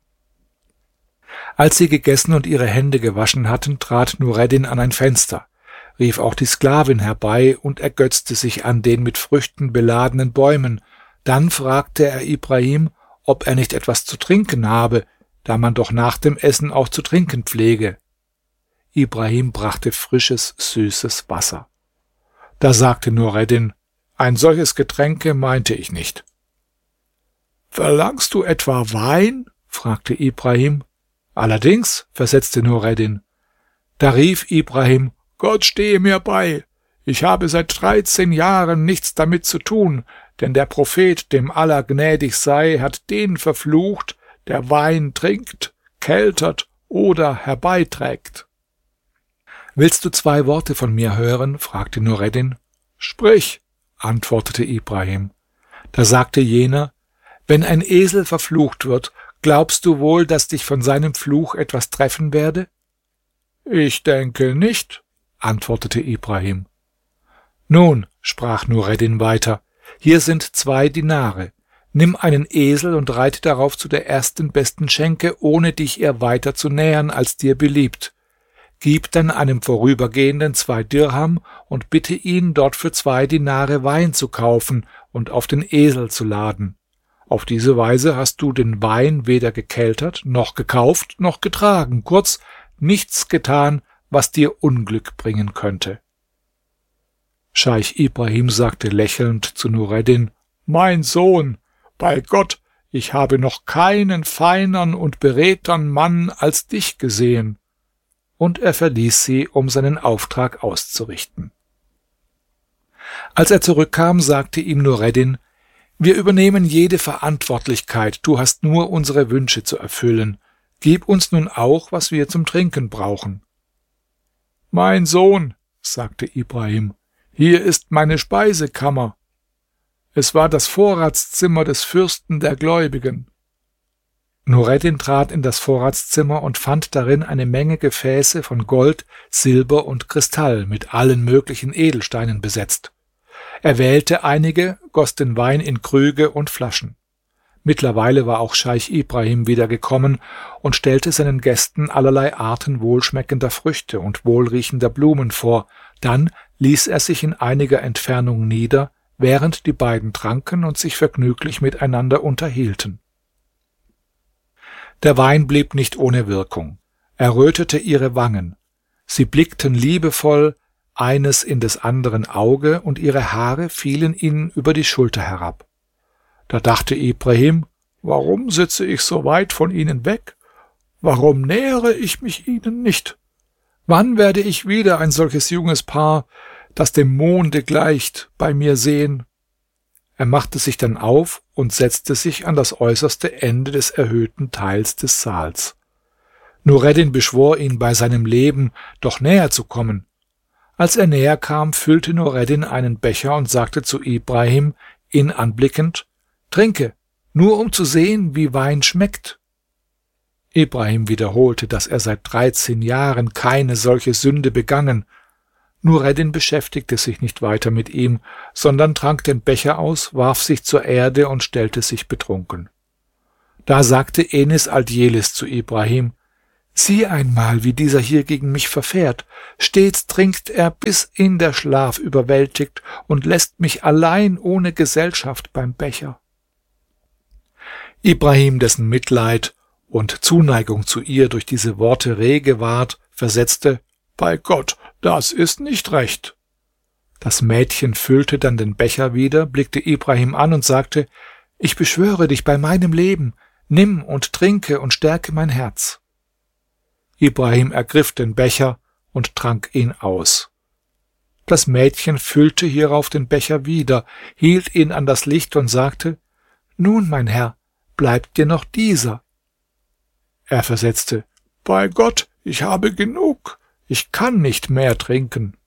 Als sie gegessen und ihre Hände gewaschen hatten, trat Nureddin an ein Fenster, rief auch die Sklavin herbei und ergötzte sich an den mit Früchten beladenen Bäumen. Dann fragte er Ibrahim, ob er nicht etwas zu trinken habe, da man doch nach dem Essen auch zu trinken pflege. Ibrahim brachte frisches, süßes Wasser. Da sagte Nureddin: »Ein solches Getränke meinte ich nicht.« »Verlangst du etwa Wein?« fragte Ibrahim. »Allerdings«, versetzte Nureddin. Da rief Ibrahim: »Gott stehe mir bei! Ich habe seit 13 Jahren nichts damit zu tun, denn der Prophet, dem Allah gnädig sei, hat den verflucht, der Wein trinkt, keltert oder herbeiträgt.« »Willst du 2 Worte von mir hören?« fragte Nureddin. »Sprich«, antwortete Ibrahim. Da sagte jener: »Wenn ein Esel verflucht wird, glaubst du wohl, dass dich von seinem Fluch etwas treffen werde?« »Ich denke nicht«, antwortete Ibrahim. »Nun«, sprach Nureddin weiter, »hier sind 2 Dinare. Nimm einen Esel und reite darauf zu der ersten besten Schenke, ohne dich ihr weiter zu nähern, als dir beliebt. Gib dann einem Vorübergehenden 2 Dirham und bitte ihn, dort für 2 Dinare Wein zu kaufen und auf den Esel zu laden. Auf diese Weise hast du den Wein weder gekeltert, noch gekauft, noch getragen, kurz nichts getan, was dir Unglück bringen könnte.« Scheich Ibrahim sagte lächelnd zu Nureddin: »Mein Sohn, bei Gott, ich habe noch keinen feinern und beredtern Mann als dich gesehen.« Und er verließ sie, um seinen Auftrag auszurichten. Als er zurückkam, sagte ihm Nureddin: »Wir übernehmen jede Verantwortlichkeit, du hast nur unsere Wünsche zu erfüllen. Gib uns nun auch, was wir zum Trinken brauchen.« »Mein Sohn«, sagte Ibrahim, »hier ist meine Speisekammer. Es war das Vorratszimmer des Fürsten der Gläubigen.« Nureddin trat in das Vorratszimmer und fand darin eine Menge Gefäße von Gold, Silber und Kristall mit allen möglichen Edelsteinen besetzt. Er wählte einige, goss den Wein in Krüge und Flaschen. Mittlerweile war auch Scheich Ibrahim wieder gekommen und stellte seinen Gästen allerlei Arten wohlschmeckender Früchte und wohlriechender Blumen vor. Dann ließ er sich in einiger Entfernung nieder, während die beiden tranken und sich vergnüglich miteinander unterhielten. Der Wein blieb nicht ohne Wirkung. Er rötete ihre Wangen. Sie blickten liebevoll eines in des anderen Auge, und ihre Haare fielen ihnen über die Schulter herab. Da dachte Ibrahim: Warum sitze ich so weit von ihnen weg? Warum nähere ich mich ihnen nicht? Wann werde ich wieder ein solches junges Paar, das dem Monde gleicht, bei mir sehen? Er machte sich dann auf und setzte sich an das äußerste Ende des erhöhten Teils des Saals. Nureddin beschwor ihn, bei seinem Leben doch näher zu kommen. Als er näher kam, füllte Nureddin einen Becher und sagte zu Ibrahim, ihn anblickend: »Trinke, nur um zu sehen, wie Wein schmeckt.« Ibrahim wiederholte, dass er seit 13 Jahren keine solche Sünde begangen. Nureddin beschäftigte sich nicht weiter mit ihm, sondern trank den Becher aus, warf sich zur Erde und stellte sich betrunken. Da sagte Enis Aldjelis zu Ibrahim: Sieh einmal, wie dieser hier gegen mich verfährt. Stets trinkt er, bis ihn der Schlaf überwältigt, und lässt mich allein ohne Gesellschaft beim Becher. Ibrahim, dessen Mitleid und Zuneigung zu ihr durch diese Worte rege ward, versetzte: Bei Gott, das ist nicht recht. Das Mädchen füllte dann den Becher wieder, blickte Ibrahim an und sagte: Ich beschwöre dich bei meinem Leben, nimm und trinke und stärke mein Herz. Ibrahim ergriff den Becher und trank ihn aus. Das Mädchen füllte hierauf den Becher wieder, hielt ihn an das Licht und sagte: Nun, mein Herr, bleibt dir noch dieser. Er versetzte: Bei Gott, ich habe genug, ich kann nicht mehr trinken.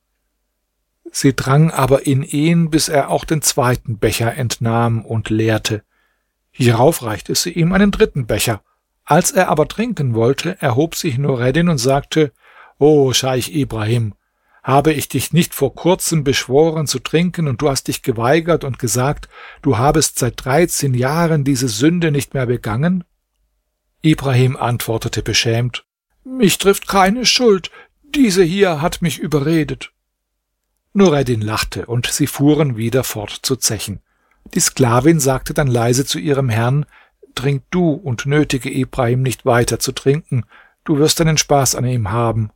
Sie drang aber in ihn, bis er auch den zweiten Becher entnahm und leerte. Hierauf reichte sie ihm einen dritten Becher. Als er aber trinken wollte, erhob sich Nureddin und sagte: O Scheich Ibrahim, habe ich dich nicht vor kurzem beschworen zu trinken, und du hast dich geweigert und gesagt, du habest seit 13 Jahren diese Sünde nicht mehr begangen? Ibrahim antwortete beschämt: Mich trifft keine Schuld, diese hier hat mich überredet. Nureddin lachte, und sie fuhren wieder fort zu zechen. Die Sklavin sagte dann leise zu ihrem Herrn: Trink du und nötige Ibrahim nicht weiter zu trinken, du wirst deinen Spaß an ihm haben.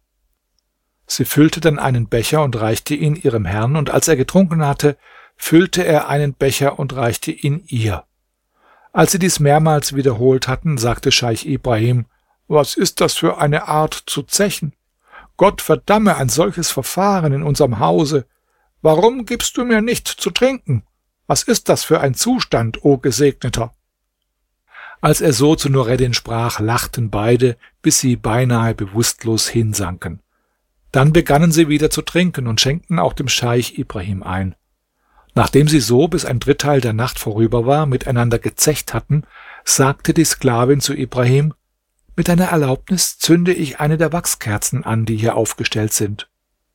Sie füllte dann einen Becher und reichte ihn ihrem Herrn, und als er getrunken hatte, füllte er einen Becher und reichte ihn ihr. Als sie dies mehrmals wiederholt hatten, sagte Scheich Ibrahim: Was ist das für eine Art zu zechen? Gott verdamme ein solches Verfahren in unserem Hause. Warum gibst du mir nicht zu trinken? Was ist das für ein Zustand, o Gesegneter? Als er so zu Nureddin sprach, lachten beide, bis sie beinahe bewusstlos hinsanken. Dann begannen sie wieder zu trinken und schenkten auch dem Scheich Ibrahim ein. Nachdem sie so, bis ein Dritteil der Nacht vorüber war, miteinander gezecht hatten, sagte die Sklavin zu Ibrahim: Mit deiner Erlaubnis zünde ich eine der Wachskerzen an, die hier aufgestellt sind.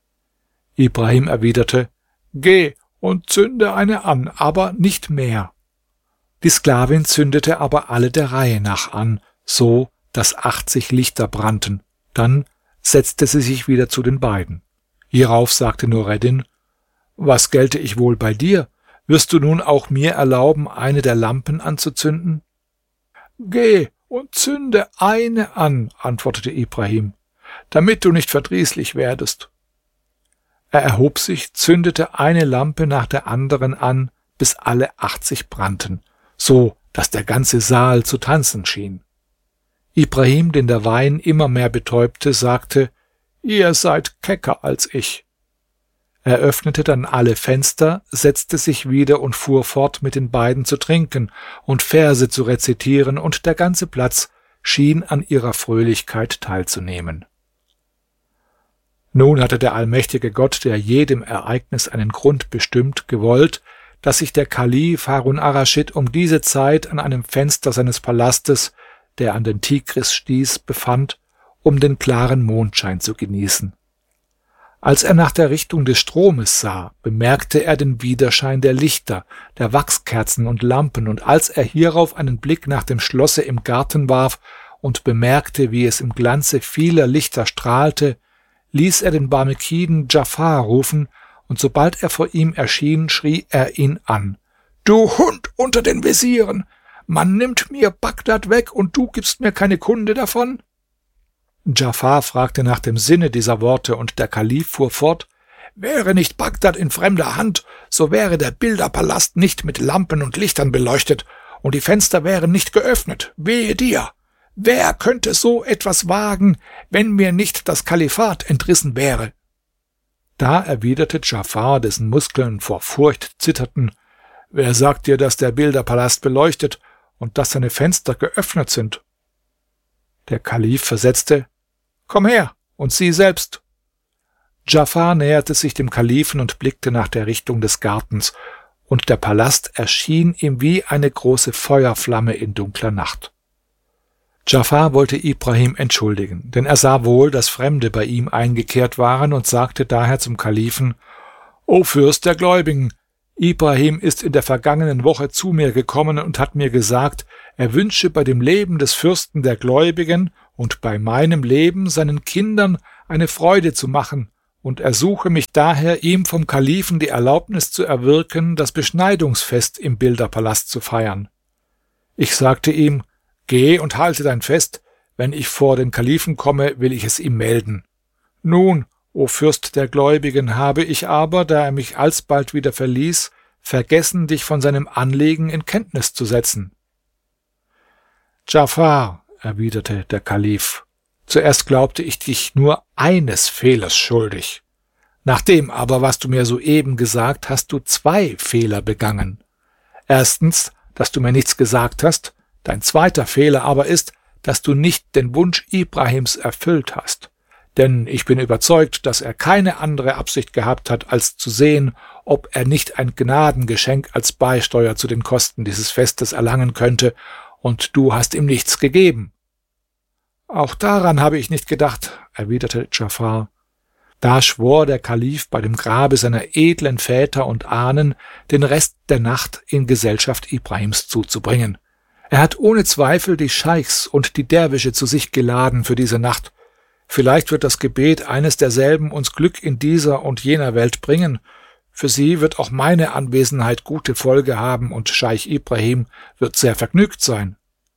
Ibrahim erwiderte: Geh und zünde eine an, aber nicht mehr. Die Sklavin zündete aber alle der Reihe nach an, so dass 80 Lichter brannten. Dann setzte sie sich wieder zu den beiden. Hierauf sagte Nureddin: Was gelte ich wohl bei dir? Wirst du nun auch mir erlauben, eine der Lampen anzuzünden? Geh und zünde eine an, antwortete Ibrahim, damit du nicht verdrießlich werdest. Er erhob sich, zündete eine Lampe nach der anderen an, bis alle 80 brannten, so dass der ganze Saal zu tanzen schien. Ibrahim, den der Wein immer mehr betäubte, sagte: Ihr seid kecker als ich. Er öffnete dann alle Fenster, setzte sich wieder und fuhr fort, mit den beiden zu trinken und Verse zu rezitieren, und der ganze Platz schien an ihrer Fröhlichkeit teilzunehmen. Nun hatte der allmächtige Gott, der jedem Ereignis einen Grund bestimmt, gewollt, dass sich der Kalif Harun ar-Raschid um diese Zeit an einem Fenster seines Palastes, der an den Tigris stieß, befand, um den klaren Mondschein zu genießen. Als er nach der Richtung des Stromes sah, bemerkte er den Widerschein der Lichter, der Wachskerzen und Lampen, und als er hierauf einen Blick nach dem Schlosse im Garten warf und bemerkte, wie es im Glanze vieler Lichter strahlte, ließ er den Barmekiden Djafar rufen, und sobald er vor ihm erschien, schrie er ihn an: Du Hund unter den Wesiren! Man nimmt mir Bagdad weg, und du gibst mir keine Kunde davon? Djafar fragte nach dem Sinne dieser Worte, und der Kalif fuhr fort: Wäre nicht Bagdad in fremder Hand, so wäre der Bilderpalast nicht mit Lampen und Lichtern beleuchtet, und die Fenster wären nicht geöffnet. Wehe dir! Wer könnte so etwas wagen, wenn mir nicht das Kalifat entrissen wäre? Da erwiderte Djafar, dessen Muskeln vor Furcht zitterten: Wer sagt dir, dass der Bilderpalast beleuchtet und dass seine Fenster geöffnet sind? Der Kalif versetzte: Komm her und sieh selbst. Djafar näherte sich dem Kalifen und blickte nach der Richtung des Gartens, und der Palast erschien ihm wie eine große Feuerflamme in dunkler Nacht. Dschafar wollte Ibrahim entschuldigen, denn er sah wohl, dass Fremde bei ihm eingekehrt waren und sagte daher zum Kalifen: O Fürst der Gläubigen, Ibrahim ist in der vergangenen Woche zu mir gekommen und hat mir gesagt, er wünsche bei dem Leben des Fürsten der Gläubigen und bei meinem Leben seinen Kindern eine Freude zu machen und ersuche mich daher, ihm vom Kalifen die Erlaubnis zu erwirken, das Beschneidungsfest im Bilderpalast zu feiern. Ich sagte ihm: Geh und halte dein Fest, wenn ich vor den Kalifen komme, will ich es ihm melden. Nun, o Fürst der Gläubigen, habe ich aber, da er mich alsbald wieder verließ, vergessen, dich von seinem Anliegen in Kenntnis zu setzen. Dschafar, erwiderte der Kalif, zuerst glaubte ich dich nur eines Fehlers schuldig. Nach dem aber, was du mir soeben gesagt, hast du 2 Fehler begangen. Erstens, dass du mir nichts gesagt hast. Dein zweiter Fehler aber ist, dass du nicht den Wunsch Ibrahims erfüllt hast. Denn ich bin überzeugt, dass er keine andere Absicht gehabt hat, als zu sehen, ob er nicht ein Gnadengeschenk als Beisteuer zu den Kosten dieses Festes erlangen könnte, und du hast ihm nichts gegeben. Auch daran habe ich nicht gedacht, erwiderte Dschafar. Da schwor der Kalif bei dem Grabe seiner edlen Väter und Ahnen, den Rest der Nacht in Gesellschaft Ibrahims zuzubringen. Er hat ohne Zweifel die Scheichs und die Derwische zu sich geladen für diese Nacht. Vielleicht wird das Gebet eines derselben uns Glück in dieser und jener Welt bringen. Für sie wird auch meine Anwesenheit gute Folge haben und Scheich Ibrahim wird sehr vergnügt sein.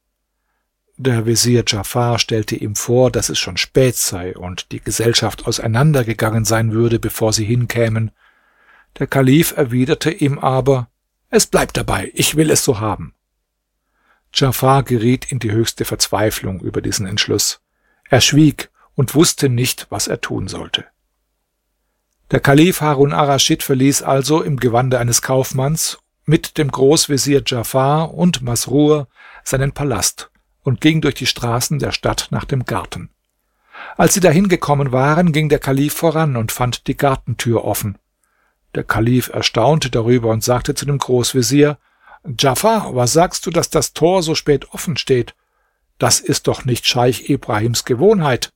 Der Wesir Dschafar stellte ihm vor, dass es schon spät sei und die Gesellschaft auseinandergegangen sein würde, bevor sie hinkämen. Der Kalif erwiderte ihm aber: Es bleibt dabei, ich will es so haben. Dschafar geriet in die höchste Verzweiflung über diesen Entschluss. Er schwieg und wusste nicht, was er tun sollte. Der Kalif Harun ar-Raschid verließ also im Gewande eines Kaufmanns mit dem Großwesir Dschafar und Masrur seinen Palast und ging durch die Straßen der Stadt nach dem Garten. Als sie dahin gekommen waren, ging der Kalif voran und fand die Gartentür offen. Der Kalif erstaunte darüber und sagte zu dem Großwesir: Dschafar, was sagst du, dass das Tor so spät offen steht? Das ist doch nicht Scheich Ibrahims Gewohnheit.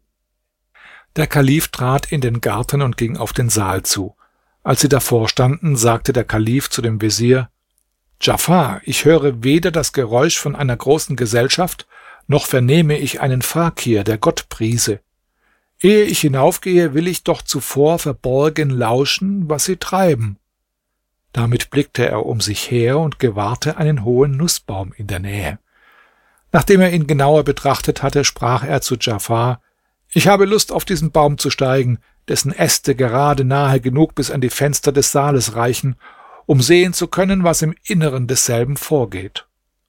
Der Kalif trat in den Garten und ging auf den Saal zu. Als sie davor standen, sagte der Kalif zu dem Wesir: Dschafar, ich höre weder das Geräusch von einer großen Gesellschaft, noch vernehme ich einen Fakir, der Gott priese. Ehe ich hinaufgehe, will ich doch zuvor verborgen lauschen, was sie treiben. Damit blickte er um sich her und gewahrte einen hohen Nussbaum in der Nähe. Nachdem er ihn genauer betrachtet hatte, sprach er zu Dschafar: Ich habe Lust, auf diesen Baum zu steigen, dessen Äste gerade nahe genug bis an die Fenster des Saales reichen, um sehen zu können, was im Inneren desselben vorgeht.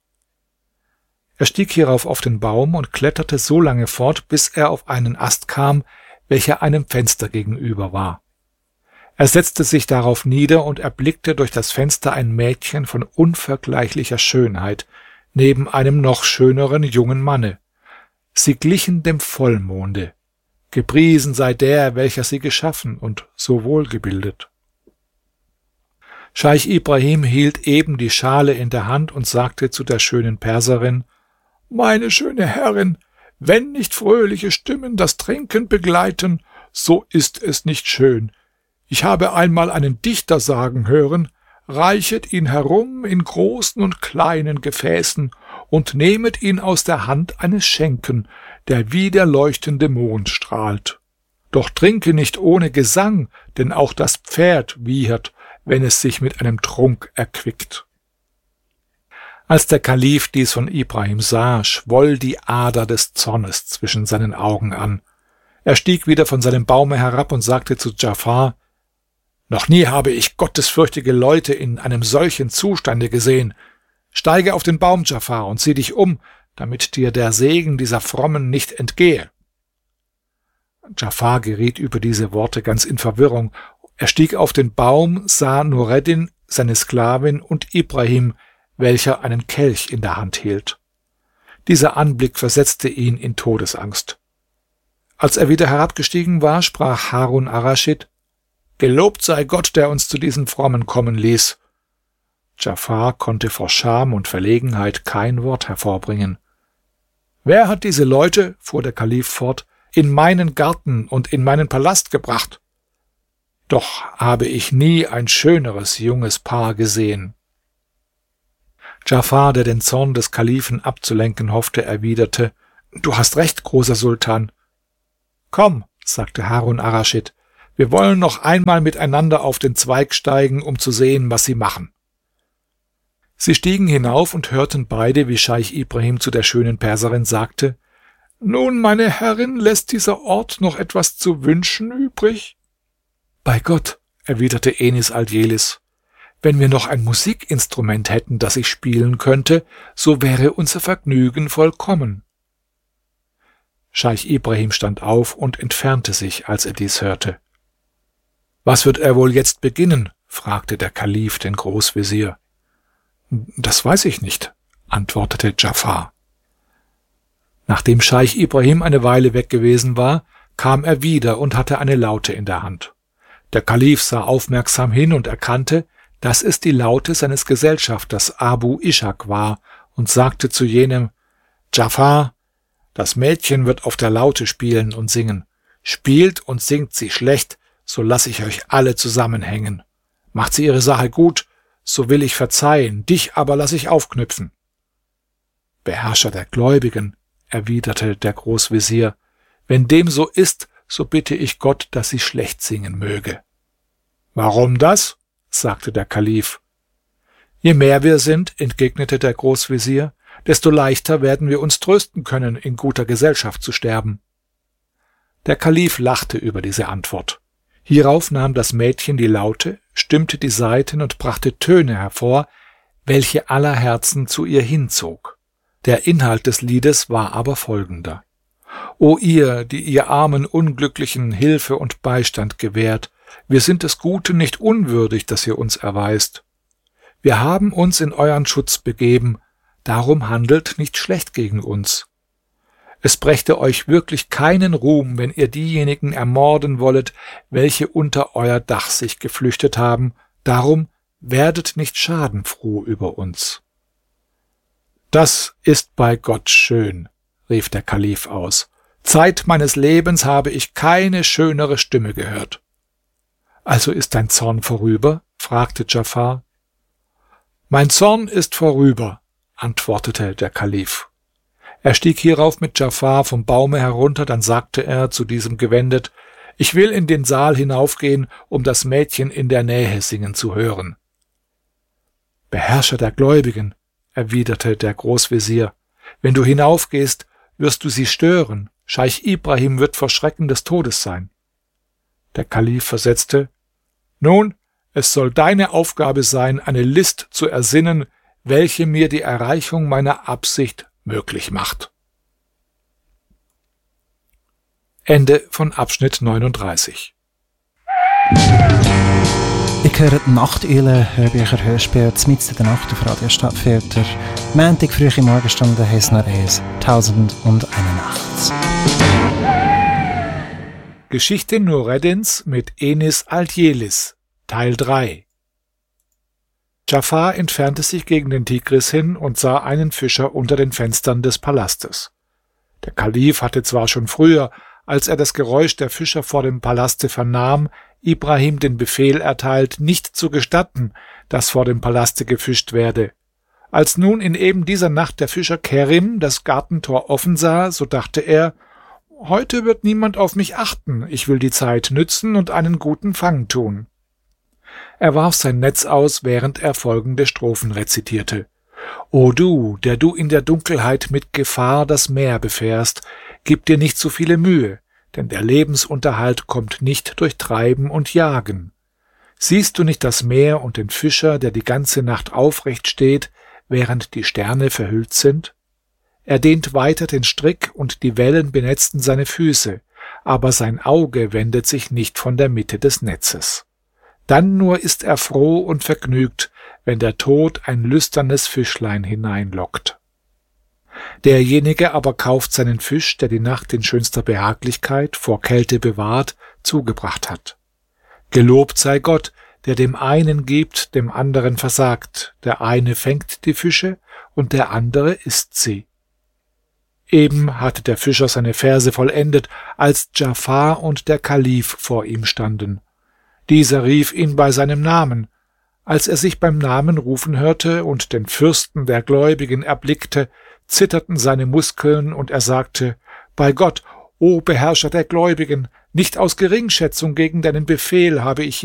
Er stieg hierauf auf den Baum und kletterte so lange fort, bis er auf einen Ast kam, welcher einem Fenster gegenüber war. Er setzte sich darauf nieder und erblickte durch das Fenster ein Mädchen von unvergleichlicher Schönheit, neben einem noch schöneren jungen Manne. Sie glichen dem Vollmonde. Gepriesen sei der, welcher sie geschaffen und so wohlgebildet. Scheich Ibrahim hielt eben die Schale in der Hand und sagte zu der schönen Perserin: Meine schöne Herrin, wenn nicht fröhliche Stimmen das Trinken begleiten, so ist es nicht schön. Ich habe einmal einen Dichter sagen hören: Reichet ihn herum in großen und kleinen Gefäßen und nehmet ihn aus der Hand eines Schenken, der wie der leuchtende Mond strahlt. Doch trinke nicht ohne Gesang, denn auch das Pferd wiehert, wenn es sich mit einem Trunk erquickt. Als der Kalif dies von Ibrahim sah, schwoll die Ader des Zornes zwischen seinen Augen an. Er stieg wieder von seinem Baume herab und sagte zu Dschafar: Noch nie habe ich gottesfürchtige Leute in einem solchen Zustande gesehen. Steige auf den Baum, Dschafar, und sieh dich um, damit dir der Segen dieser Frommen nicht entgehe. Dschafar geriet über diese Worte ganz in Verwirrung. Er stieg auf den Baum, sah Nureddin, seine Sklavin, und Ibrahim, welcher einen Kelch in der Hand hielt. Dieser Anblick versetzte ihn in Todesangst. Als er wieder herabgestiegen war, sprach Harun ar-Raschid: Gelobt sei Gott, der uns zu diesen Frommen kommen ließ. Dschafar konnte vor Scham und Verlegenheit kein Wort hervorbringen. »Wer hat diese Leute«, fuhr der Kalif fort, »in meinen Garten und in meinen Palast gebracht? Doch habe ich nie ein schöneres junges Paar gesehen.« Djafar, der den Zorn des Kalifen abzulenken hoffte, erwiderte: »Du hast recht, großer Sultan.« »Komm«, sagte Harun ar-Raschid, »wir wollen noch einmal miteinander auf den Zweig steigen, um zu sehen, was sie machen.« Sie stiegen hinauf und hörten beide, wie Scheich Ibrahim zu der schönen Perserin sagte: »Nun, meine Herrin, lässt dieser Ort noch etwas zu wünschen übrig?« »Bei Gott«, erwiderte Enis Aldjelis, »wenn wir noch ein Musikinstrument hätten, das ich spielen könnte, so wäre unser Vergnügen vollkommen.« Scheich Ibrahim stand auf und entfernte sich, als er dies hörte. »Was wird er wohl jetzt beginnen?« fragte der Kalif den Großvezier. »Das weiß ich nicht«, antwortete Djafar. Nachdem Scheich Ibrahim eine Weile weg gewesen war, kam er wieder und hatte eine Laute in der Hand. Der Kalif sah aufmerksam hin und erkannte, dass es die Laute seines Gesellschafters Abu Ishak war, und sagte zu jenem: »Djafar, das Mädchen wird auf der Laute spielen und singen. Spielt und singt sie schlecht, so lasse ich euch alle zusammenhängen. Macht sie ihre Sache gut, so will ich verzeihen, dich aber lasse ich aufknüpfen.« »Beherrscher der Gläubigen«, erwiderte der Großvezier, »wenn dem so ist, so bitte ich Gott, dass sie schlecht singen möge.« »Warum das?«, sagte der Kalif. »Je mehr wir sind«, entgegnete der Großvezier, »desto leichter werden wir uns trösten können, in guter Gesellschaft zu sterben.« Der Kalif lachte über diese Antwort. Hierauf nahm das Mädchen die Laute, stimmte die Saiten und brachte Töne hervor, welche aller Herzen zu ihr hinzog. Der Inhalt des Liedes war aber folgender: »O ihr, die ihr armen Unglücklichen Hilfe und Beistand gewährt, wir sind des Guten nicht unwürdig, das ihr uns erweist. Wir haben uns in euren Schutz begeben, darum handelt nicht schlecht gegen uns. Es brächte euch wirklich keinen Ruhm, wenn ihr diejenigen ermorden wollet, welche unter euer Dach sich geflüchtet haben, darum werdet nicht schadenfroh über uns.« »Das ist bei Gott schön«, rief der Kalif aus. »Zeit meines Lebens habe ich keine schönere Stimme gehört.« »Also ist dein Zorn vorüber?«, fragte Djafar. »Mein Zorn ist vorüber«, antwortete der Kalif. Er stieg hierauf mit Djafar vom Baume herunter, dann sagte er zu diesem gewendet: »Ich will in den Saal hinaufgehen, um das Mädchen in der Nähe singen zu hören.« »Beherrscher der Gläubigen«, erwiderte der Großvezier, »wenn du hinaufgehst, wirst du sie stören. Scheich Ibrahim wird vor Schrecken des Todes sein.« Der Kalif versetzte: »Nun, es soll deine Aufgabe sein, eine List zu ersinnen, welche mir die Erreichung meiner Absicht möglich macht.« Ende von Abschnitt 39. Ich höre die Nachteulen, Hörbücher, Hörspiele, mitten in der Nacht auf Radio Stadtfilter. Montag früh in Morgenstunde heisst noch eins, 1001 Nachts. Geschichte Nureddins mit Enis Aldjelis, Teil 3. Djafar entfernte sich gegen den Tigris hin und sah einen Fischer unter den Fenstern des Palastes. Der Kalif hatte zwar schon früher, als er das Geräusch der Fischer vor dem Palaste vernahm, Ibrahim den Befehl erteilt, nicht zu gestatten, dass vor dem Palaste gefischt werde. Als nun in eben dieser Nacht der Fischer Kerim das Gartentor offen sah, so dachte er: »Heute wird niemand auf mich achten, ich will die Zeit nützen und einen guten Fang tun.« Er warf sein Netz aus, während er folgende Strophen rezitierte: »O du, der du in der Dunkelheit mit Gefahr das Meer befährst, gib dir nicht so viele Mühe, denn der Lebensunterhalt kommt nicht durch Treiben und Jagen. Siehst du nicht das Meer und den Fischer, der die ganze Nacht aufrecht steht, während die Sterne verhüllt sind? Er dehnt weiter den Strick und die Wellen benetzten seine Füße, aber sein Auge wendet sich nicht von der Mitte des Netzes. Dann nur ist er froh und vergnügt, wenn der Tod ein lüsternes Fischlein hineinlockt. Derjenige aber kauft seinen Fisch, der die Nacht in schönster Behaglichkeit, vor Kälte bewahrt, zugebracht hat. Gelobt sei Gott, der dem einen gibt, dem anderen versagt, der eine fängt die Fische und der andere isst sie. Eben hatte der Fischer seine Verse vollendet, als Djafar und der Kalif vor ihm standen. Dieser rief ihn bei seinem Namen. Als er sich beim Namen rufen hörte und den Fürsten der Gläubigen erblickte, zitterten seine Muskeln, und er sagte: Bei Gott, o Beherrscher der Gläubigen, nicht aus Geringschätzung gegen deinen Befehl habe ich